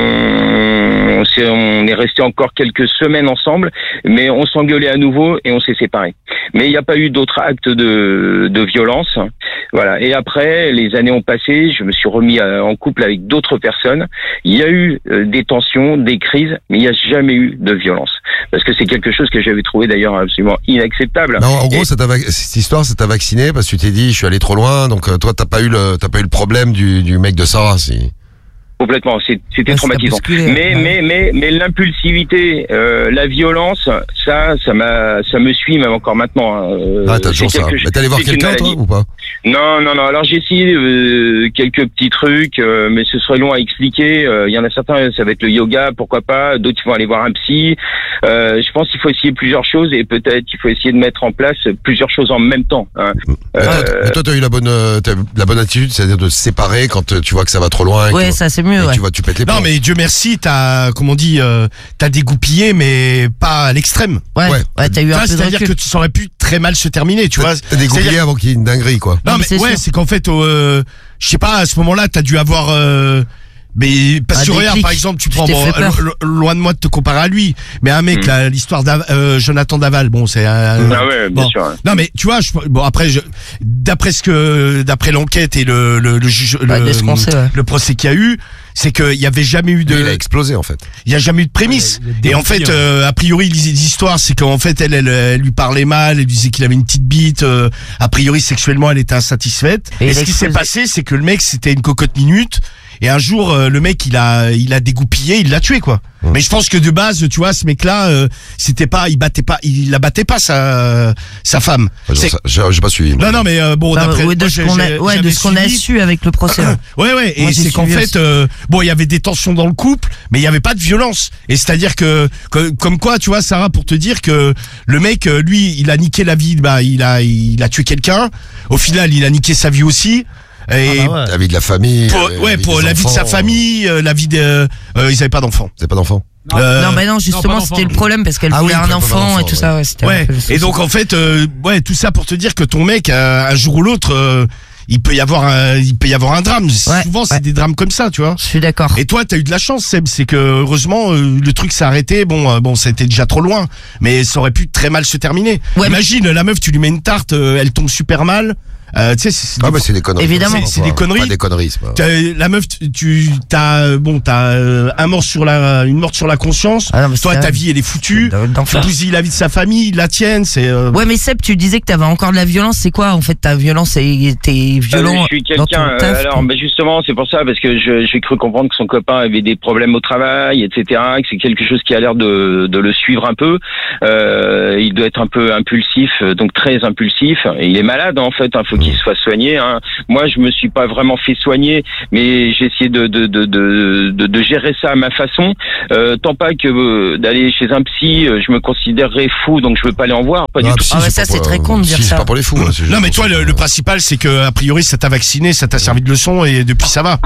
On, on, s'est- on est resté encore quelques semaines ensemble, mais on s'engueulait à nouveau et on s'est séparés. Mais il n'y a pas eu d'autres actes de, de violence. Voilà. Et après, les années ont passé. Je me suis remis à- en couple avec d'autres personnes. Il y a eu euh, des tensions, des crises, mais il n'y a jamais eu de violence. Parce que c'est quelque chose que j'avais trouvé d'ailleurs absolument inacceptable. Non, en gros, Et- ça t'a vac- cette histoire, ça t'a vacciné parce que tu t'es dit, je suis allé trop loin, donc euh, toi, t'as pas eu le, t'as pas eu le problème du, du mec de Sarah, si. Complètement, c'est- c'était Ouais, ça t'a traumatisant. bousculé, Mais, ouais. mais, mais, mais l'impulsivité, euh, la violence, ça, ça m'a, ça me suit même encore maintenant. hein. Euh, Ah, t'as c'est toujours ça. quelque- Mais t'es allé voir c'est une quelqu'un, toi, maladie. ou pas? Non, non, non. Alors j'ai essayé euh, quelques petits trucs, euh, mais ce serait long à expliquer. Euh, Il y en a certains, ça va être le yoga, pourquoi pas. D'autres, ils vont aller voir un psy. Euh, je pense qu'il faut essayer plusieurs choses et peut-être qu'il faut essayer de mettre en place plusieurs choses en même temps. hein. Mais toi, Euh, mais toi, t'as eu la bonne, euh, t'as eu la bonne attitude, c'est-à-dire de se séparer quand euh, tu vois que ça va trop loin. et que Ouais, tu- ça c'est mieux, et que ouais. tu vois, tu pètes les Non, plombs. mais Dieu merci, t'as, comme on dit, euh, t'as dégoupillé, mais pas à l'extrême. Ouais, Ouais. ouais, t'as eu un Ça, peu de c'est-à-dire que recul. tu saurais pu très mal se terminer, tu vois. T'as dégoupillé C'est-à-dire- avant qu'il y ait une dinguerie, quoi. Non, Non, mais mais c'est ouais, sûr. c'est qu'en fait, euh, je sais pas, à ce moment-là, t'as dû avoir. Euh, mais parce Un que regarde, déclic. par exemple, tu Tu prends t'es bon, fait peur. lo- lo- loin de moi de te comparer à lui, mais un mec Mm. là, l'histoire d'Av- euh, Jonathan Daval, bon, c'est. un- Ah ouais, bien bon. sûr. hein. Non mais tu vois, je, bon après, je, d'après ce que, d'après l'enquête et le le le, juge- Bah, le, de ce qu'on sait, ouais. le procès qu'il y a eu, c'est qu'il y avait jamais eu de. Lui, il a explosé, en fait. Il y a jamais eu de prémisse. Ouais, il y a Et en dégoupillé, fait, ouais. euh, a priori, l'histoire, c'est qu'en fait, elle, elle, elle lui parlait mal, elle lui disait qu'il avait une petite bite. euh, a priori, sexuellement, elle était insatisfaite. Et Et, il ce a qui s'est explosé. passé, c'est que le mec, c'était une cocotte minute. Et un jour, euh, le mec, il a, il a dégoupillé, il l'a tué, quoi. Mmh. Mais je pense que de base, tu vois, ce mec-là, euh, c'était pas, il battait pas, il la battait pas sa, sa femme. Genre, C'est- ça- J'ai j'ai pas suivi. Non, non, mais euh, bon, Bah, d'après ouais, de moi, ce j'ai- qu'on a, j'ai- ouais, de j'avais ce qu'on a suivi. su avec le procès. ouais. Ouais, ouais, et Moi, j'ai c'est qu'en suivi fait, aussi. euh, bon, il y avait des tensions dans le couple, mais il y avait pas de violence. Et c'est-à-dire que, que- comme quoi, tu vois, Sarah, pour te dire que le mec, euh, lui, il a niqué la vie, bah, il a, il a tué quelqu'un. Au final, il a niqué sa vie aussi. Et Ah bah ouais. La vie de la famille. pour, euh, ouais, vie pour des la vie de sa enfants. famille, euh, la vie de, euh, ils avaient pas d'enfants. Vous avez pas d'enfants? Euh, Non, bah non, justement, d'enfant. c'était le problème parce qu'elle Ah voulait oui, un elle peut pas enfant d'enfant, et tout ouais. ça, ouais, c'était un ouais. peu le souci. Et donc en fait, euh, ouais, tout ça pour te dire que ton mec, euh, un jour ou l'autre, euh, il peut y avoir, un, il peut y avoir un drame. Ouais, Souvent, c'est ouais. des drames comme ça, tu vois. Je suis d'accord. Et toi, t'as eu de la chance, Seb, c'est que heureusement euh, le truc s'est arrêté. Bon, euh, bon, ça a été déjà trop loin, mais ça aurait pu très mal se terminer. Ouais, Imagine, la meuf, tu lui mets une tarte, euh, elle tombe super mal. Euh, tu sais, c'est Ah, des- bah, c'est des conneries. Évidemment. C'est- c'est des Pas- conneries. Pas des conneries, c'est pas. t'as- la meuf, tu- tu t'as euh, bon, t'as euh, un mort sur la, une morte sur la conscience. Ah non, mais Toi, c'est ta vrai. vie, elle est foutue. D'enfer. Tu bousilles la vie de sa famille, la tienne, c'est. euh, Ouais, mais Seb, tu disais que t'avais encore de la violence. C'est quoi, en fait, ta violence? et T'es violent Euh, je suis dans ton quelqu'un. taf? euh, alors, toi bah, justement, c'est pour ça parce que je- j'ai cru comprendre que son copain avait des problèmes au travail, et cetera. Que c'est quelque chose qui a l'air de, de le suivre un peu. Euh, il doit être un peu impulsif, euh, donc très impulsif. Et il est malade en fait. Il faut qu'il se fasse soigner. Hein. Moi, je me suis pas vraiment fait soigner, mais j'ai essayé de de, de de de de gérer ça à ma façon. Euh, tant pas que euh, d'aller chez un psy, euh, je me considérerais fou, donc je veux pas aller en voir. Pas Non, du tout. psy, Ah ouais, c'est ça, pas c'est pour- très con de psy, dire c'est ça. pas pour les fous. hein, c'est juste Non, mais pour toi, ceux le, qui- le principal, c'est que a priori, ça t'a vacciné, ça t'a servi de leçon, et depuis, ça va.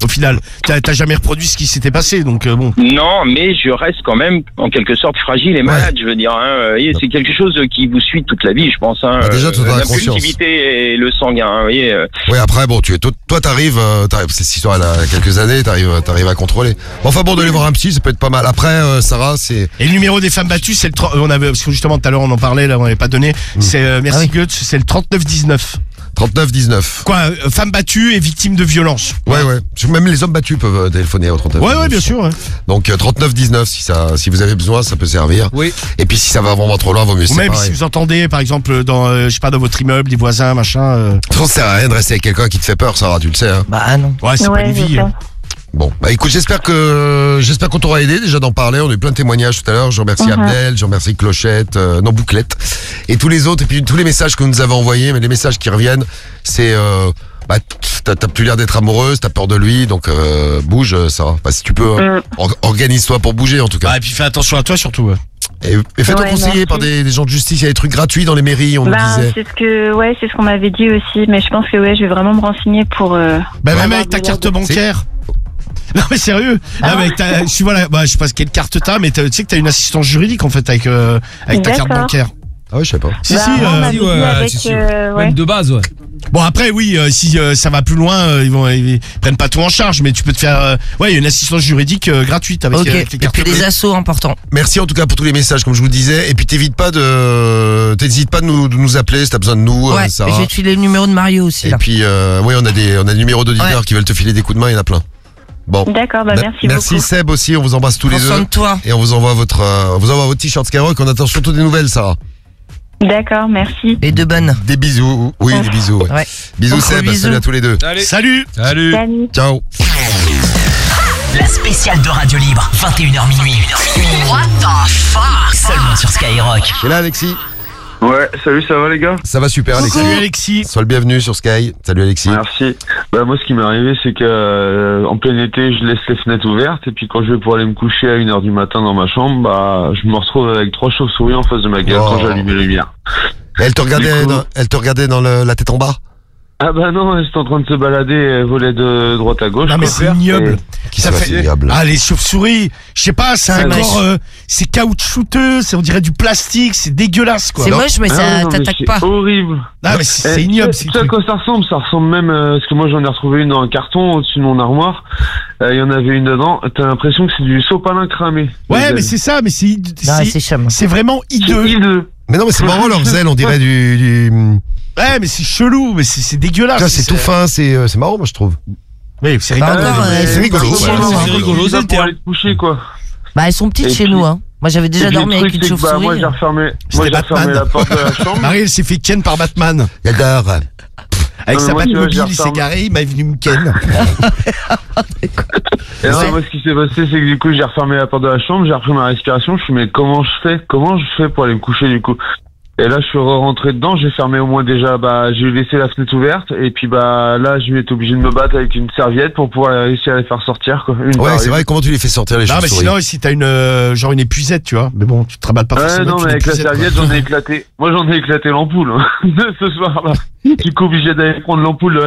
au final. T'as t'as jamais reproduit ce qui s'était passé, donc euh, bon. Non, mais je reste quand même en quelque sorte fragile et malade, je veux dire. Hein. Et c'est quelque chose qui vous suit toute la vie, je pense. Hein. Bah déjà, tu en as conscience. L'impulsivité et le sanguin, vous voyez. euh. Oui, après, bon, tu es, toi, toi, t'arrives, euh, t'arrives, cette histoire, elle a quelques années, t'arrives, t'arrives à contrôler. Bon, enfin bon, d'aller voir un psy, ça peut être pas mal. Après, euh, Sarah, c'est... Et le numéro des femmes battues, c'est le, tro- on avait, parce que justement, tout à l'heure, on en parlait, là, on n'avait pas donné. C'est, euh, merci Ah oui. Goethe, c'est le trente-neuf dix-neuf. trente-neuf dix-neuf. Quoi, euh, femmes battues et victimes de violences. Ouais, ouais. Même les hommes battus peuvent euh, téléphoner au trente-neuf. Ouais, ouais, bien sûr. Ouais. Donc euh, trente-neuf dix-neuf, si ça, si vous avez besoin, ça peut servir. Oui. Et puis si ça va vraiment trop loin, vaut mieux Ou même séparer. si vous entendez, par exemple, dans, euh, je sais pas, dans votre immeuble, des voisins, machin. Euh... Ça sert à rien de rester avec quelqu'un qui te fait peur, Sarah, tu le sais. Hein. Bah non. Ouais, c'est Ouais, pas une je vie. sais. hein. Bon, bah écoute, j'espère que j'espère qu'on t'aura aidé déjà d'en parler. On a eu plein de témoignages tout à l'heure. Je remercie Mhm. Abdel, je remercie Clochette, euh, non Bouclette, et tous les autres. Et puis tous les messages que vous nous avez envoyés, mais les messages qui reviennent, c'est euh, bah t'as, t'as plus l'air d'être amoureuse, t'as peur de lui, donc euh, bouge, Sarah. Bah si tu peux, euh, Mm. or- organise-toi pour bouger en tout cas. Ah, et puis fais attention à toi surtout. Ouais. Et, et fais-toi Ouais, conseiller merci. par des, des gens de justice. Il y a des trucs gratuits dans les mairies, on nous Ben, disait. c'est ce que, ouais, c'est ce qu'on m'avait dit aussi, mais je pense que ouais, je vais vraiment me renseigner pour. Euh, Bah, même avoir avec ta de carte l'aide. bancaire. Non mais sérieux. Ah non, mais avec ta, je suis voilà, bah, je sais pas quelle carte t'as, mais t'as- tu sais que t'as une assistance juridique en fait avec euh, avec ta carte D'accord. bancaire. Ah ouais, je sais pas. Si Bah, si. on euh, m'avait dit avec, euh, ouais. de base, ouais. Bon après oui, euh, si euh, ça va plus loin, euh, ils vont ils prennent pas tout en charge, mais tu peux te faire, euh, ouais, il y a une assistance juridique euh, gratuite avec, Ok. euh, avec les Et cartes. puis des assos importants. Merci en tout cas pour tous les messages, comme je vous le disais. Et puis t'hésites pas de, t'hésites pas de nous, de nous appeler si t'as besoin de nous, euh, Ouais. Sarah. Je vais te filer le numéro de Mario aussi Et là. puis, euh, oui, on a des, on a des numéros d'auditeurs Ouais. qui veulent te filer des coups de main, il y en a plein. Bon. D'accord, bah Me- merci, Merci beaucoup. Seb aussi, on vous embrasse tous les Prends soin deux. de toi. Et on vous envoie votre, euh, on vous envoie votre t-shirt Skyrock. On attend surtout des nouvelles, Sarah. D'accord, merci. Et de bonnes. Des bisous. Oui, des bisous. Ouais. Ouais. Bisous Gros Seb, bisous. salut à tous les deux. Salut. Salut. Salut. Salut. Ciao. La spéciale de Radio Libre, vingt et une heures minuit. What the fuck? Seulement sur Skyrock. Et là, Alexis? Ouais, salut, ça va les gars? Ça va super, Alexis. Salut Alexis. Sois le bienvenu sur Sky. Salut Alexis. Merci. Bah moi ce qui m'est arrivé c'est que euh, en plein été je laisse les fenêtres ouvertes et puis quand je vais pour aller me coucher à une heure du matin dans ma chambre, bah je me retrouve avec trois chauves-souris en face de ma gueule Oh. quand j'allume les lumières. Et elle te regardait, Du coup- dans, elle te regardait dans le- la tête en bas? Ah bah non, elle était en train de se balader, elle volait de droite à gauche. Non mais quoi. c'est ignoble. Qui Ça ça fait- fait ignoble. Ah les chauves-souris, je sais pas, c'est C'est moche. encore, euh, c'est caoutchouteux, c'est on dirait du plastique, c'est dégueulasse quoi. C'est Non. moche, mais Ah ça non, mais t'attaque c'est pas. horrible. Ah mais c'est Eh, c'est ignoble tu ces sais- tu sais à trucs. quoi ça ressemble? Ça ressemble même, euh, parce que moi j'en ai retrouvé une dans un carton au-dessus de mon armoire. Euh, Il y en avait une dedans. T'as l'impression que c'est du sopalin cramé. Ouais mais c'est ça, mais c'est hid- Non, c'est c'est chum. c'est vraiment C'est hideux. hideux. Mais non, mais c'est marrant, leurs ailes, on dirait du, du... Ouais mais c'est chelou, mais c'est c'est dégueulasse. Tiens, c'est tout fin, c'est, euh, c'est marrant, moi, je trouve. Oui, c'est Bah rigolo. encore, mais- elles c'est sont rigolo, petites ouais, chez nous, c'est hein. rigolo, c'est le pour terme. aller te coucher quoi. Bah elles sont petites Et chez puis- nous, hein. Moi j'avais déjà Et puis, dormi le avec truc, une c'est que, bah, chauve-souris. moi j'ai refermé, moi C'était j'ai refermé Batman. la porte de la chambre. Marie elle s'est fait ken par Batman. J'adore. Avec Non, mais sa moi, tu vois, Batmobile, j'ai il s'est refermé. garé, il m'a venu me ken. Et non, moi, ce qui s'est passé, c'est que du coup, j'ai refermé la porte de la chambre, j'ai repris ma respiration. Je suis, mais comment je fais Comment je fais pour aller me coucher, du coup? Et là, je suis rentré dedans, j'ai fermé au moins déjà, bah, j'ai laissé la fenêtre ouverte. Et puis, bah, là, je vais être obligé de me battre avec une serviette pour pouvoir réussir à les faire sortir, quoi. Une Ouais, par c'est une. vrai, comment tu les fais sortir, les Non mais chauves-souris? sinon si t'as une euh, genre une épuisette tu vois, mais bon tu te rabattes pas Ouais, forcément. non, tu mais avec la l'épuisette, serviette, quoi. j'en ai éclaté. Moi, j'en ai éclaté l'ampoule, hein, ce soir-là. Du coup, obligé d'aller prendre l'ampoule de la